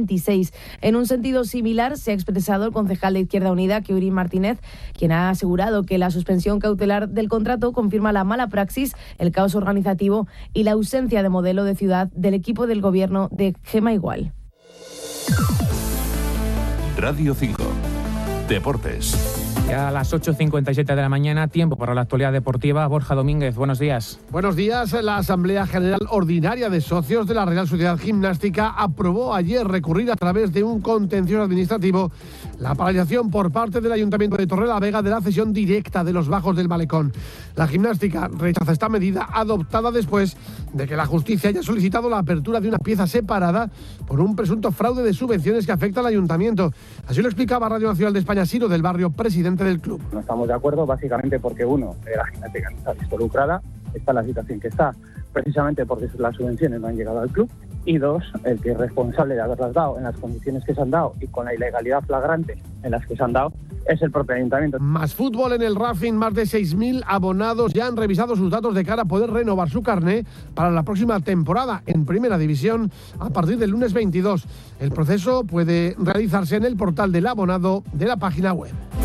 [SPEAKER 10] veintiséis. En un sentido similar se ha expresado el concejal de Izquierda Unida, Keuri Martínez, quien ha asegurado que la suspensión cautelar del contrato confirma la mala praxis, el caos organizativo y la ausencia de modelo de ciudad del equipo del gobierno de Gema Igual.
[SPEAKER 11] Radio cinco. Deportes.
[SPEAKER 8] Ya a las ocho cincuenta y siete de la mañana, tiempo para la actualidad deportiva. Borja Domínguez, buenos días.
[SPEAKER 16] Buenos días. La Asamblea General Ordinaria de Socios de la Real Sociedad Gimnástica aprobó ayer recurrir a través de un contencioso administrativo la paralización por parte del Ayuntamiento de Torrelavega de la cesión directa de los bajos del Malecón. La gimnástica rechaza esta medida adoptada después de que la justicia haya solicitado la apertura de una pieza separada por un presunto fraude de subvenciones que afecta al ayuntamiento. Así lo explicaba Radio Nacional de España Siro del Barrio, presidente del club.
[SPEAKER 17] No estamos de acuerdo básicamente porque uno, la gimnástica no está visto lucrada, está la situación que está precisamente porque las subvenciones no han llegado al club, y dos, el que es responsable de haberlas dado en las condiciones que se han dado y con la ilegalidad flagrante en las que se han dado es el propio ayuntamiento.
[SPEAKER 16] Más fútbol en el Racing. Más de seis mil abonados ya han revisado sus datos de cara a poder renovar su carné para la próxima temporada en Primera División a partir del lunes veintidós. El proceso puede realizarse en el portal del abonado de la página web.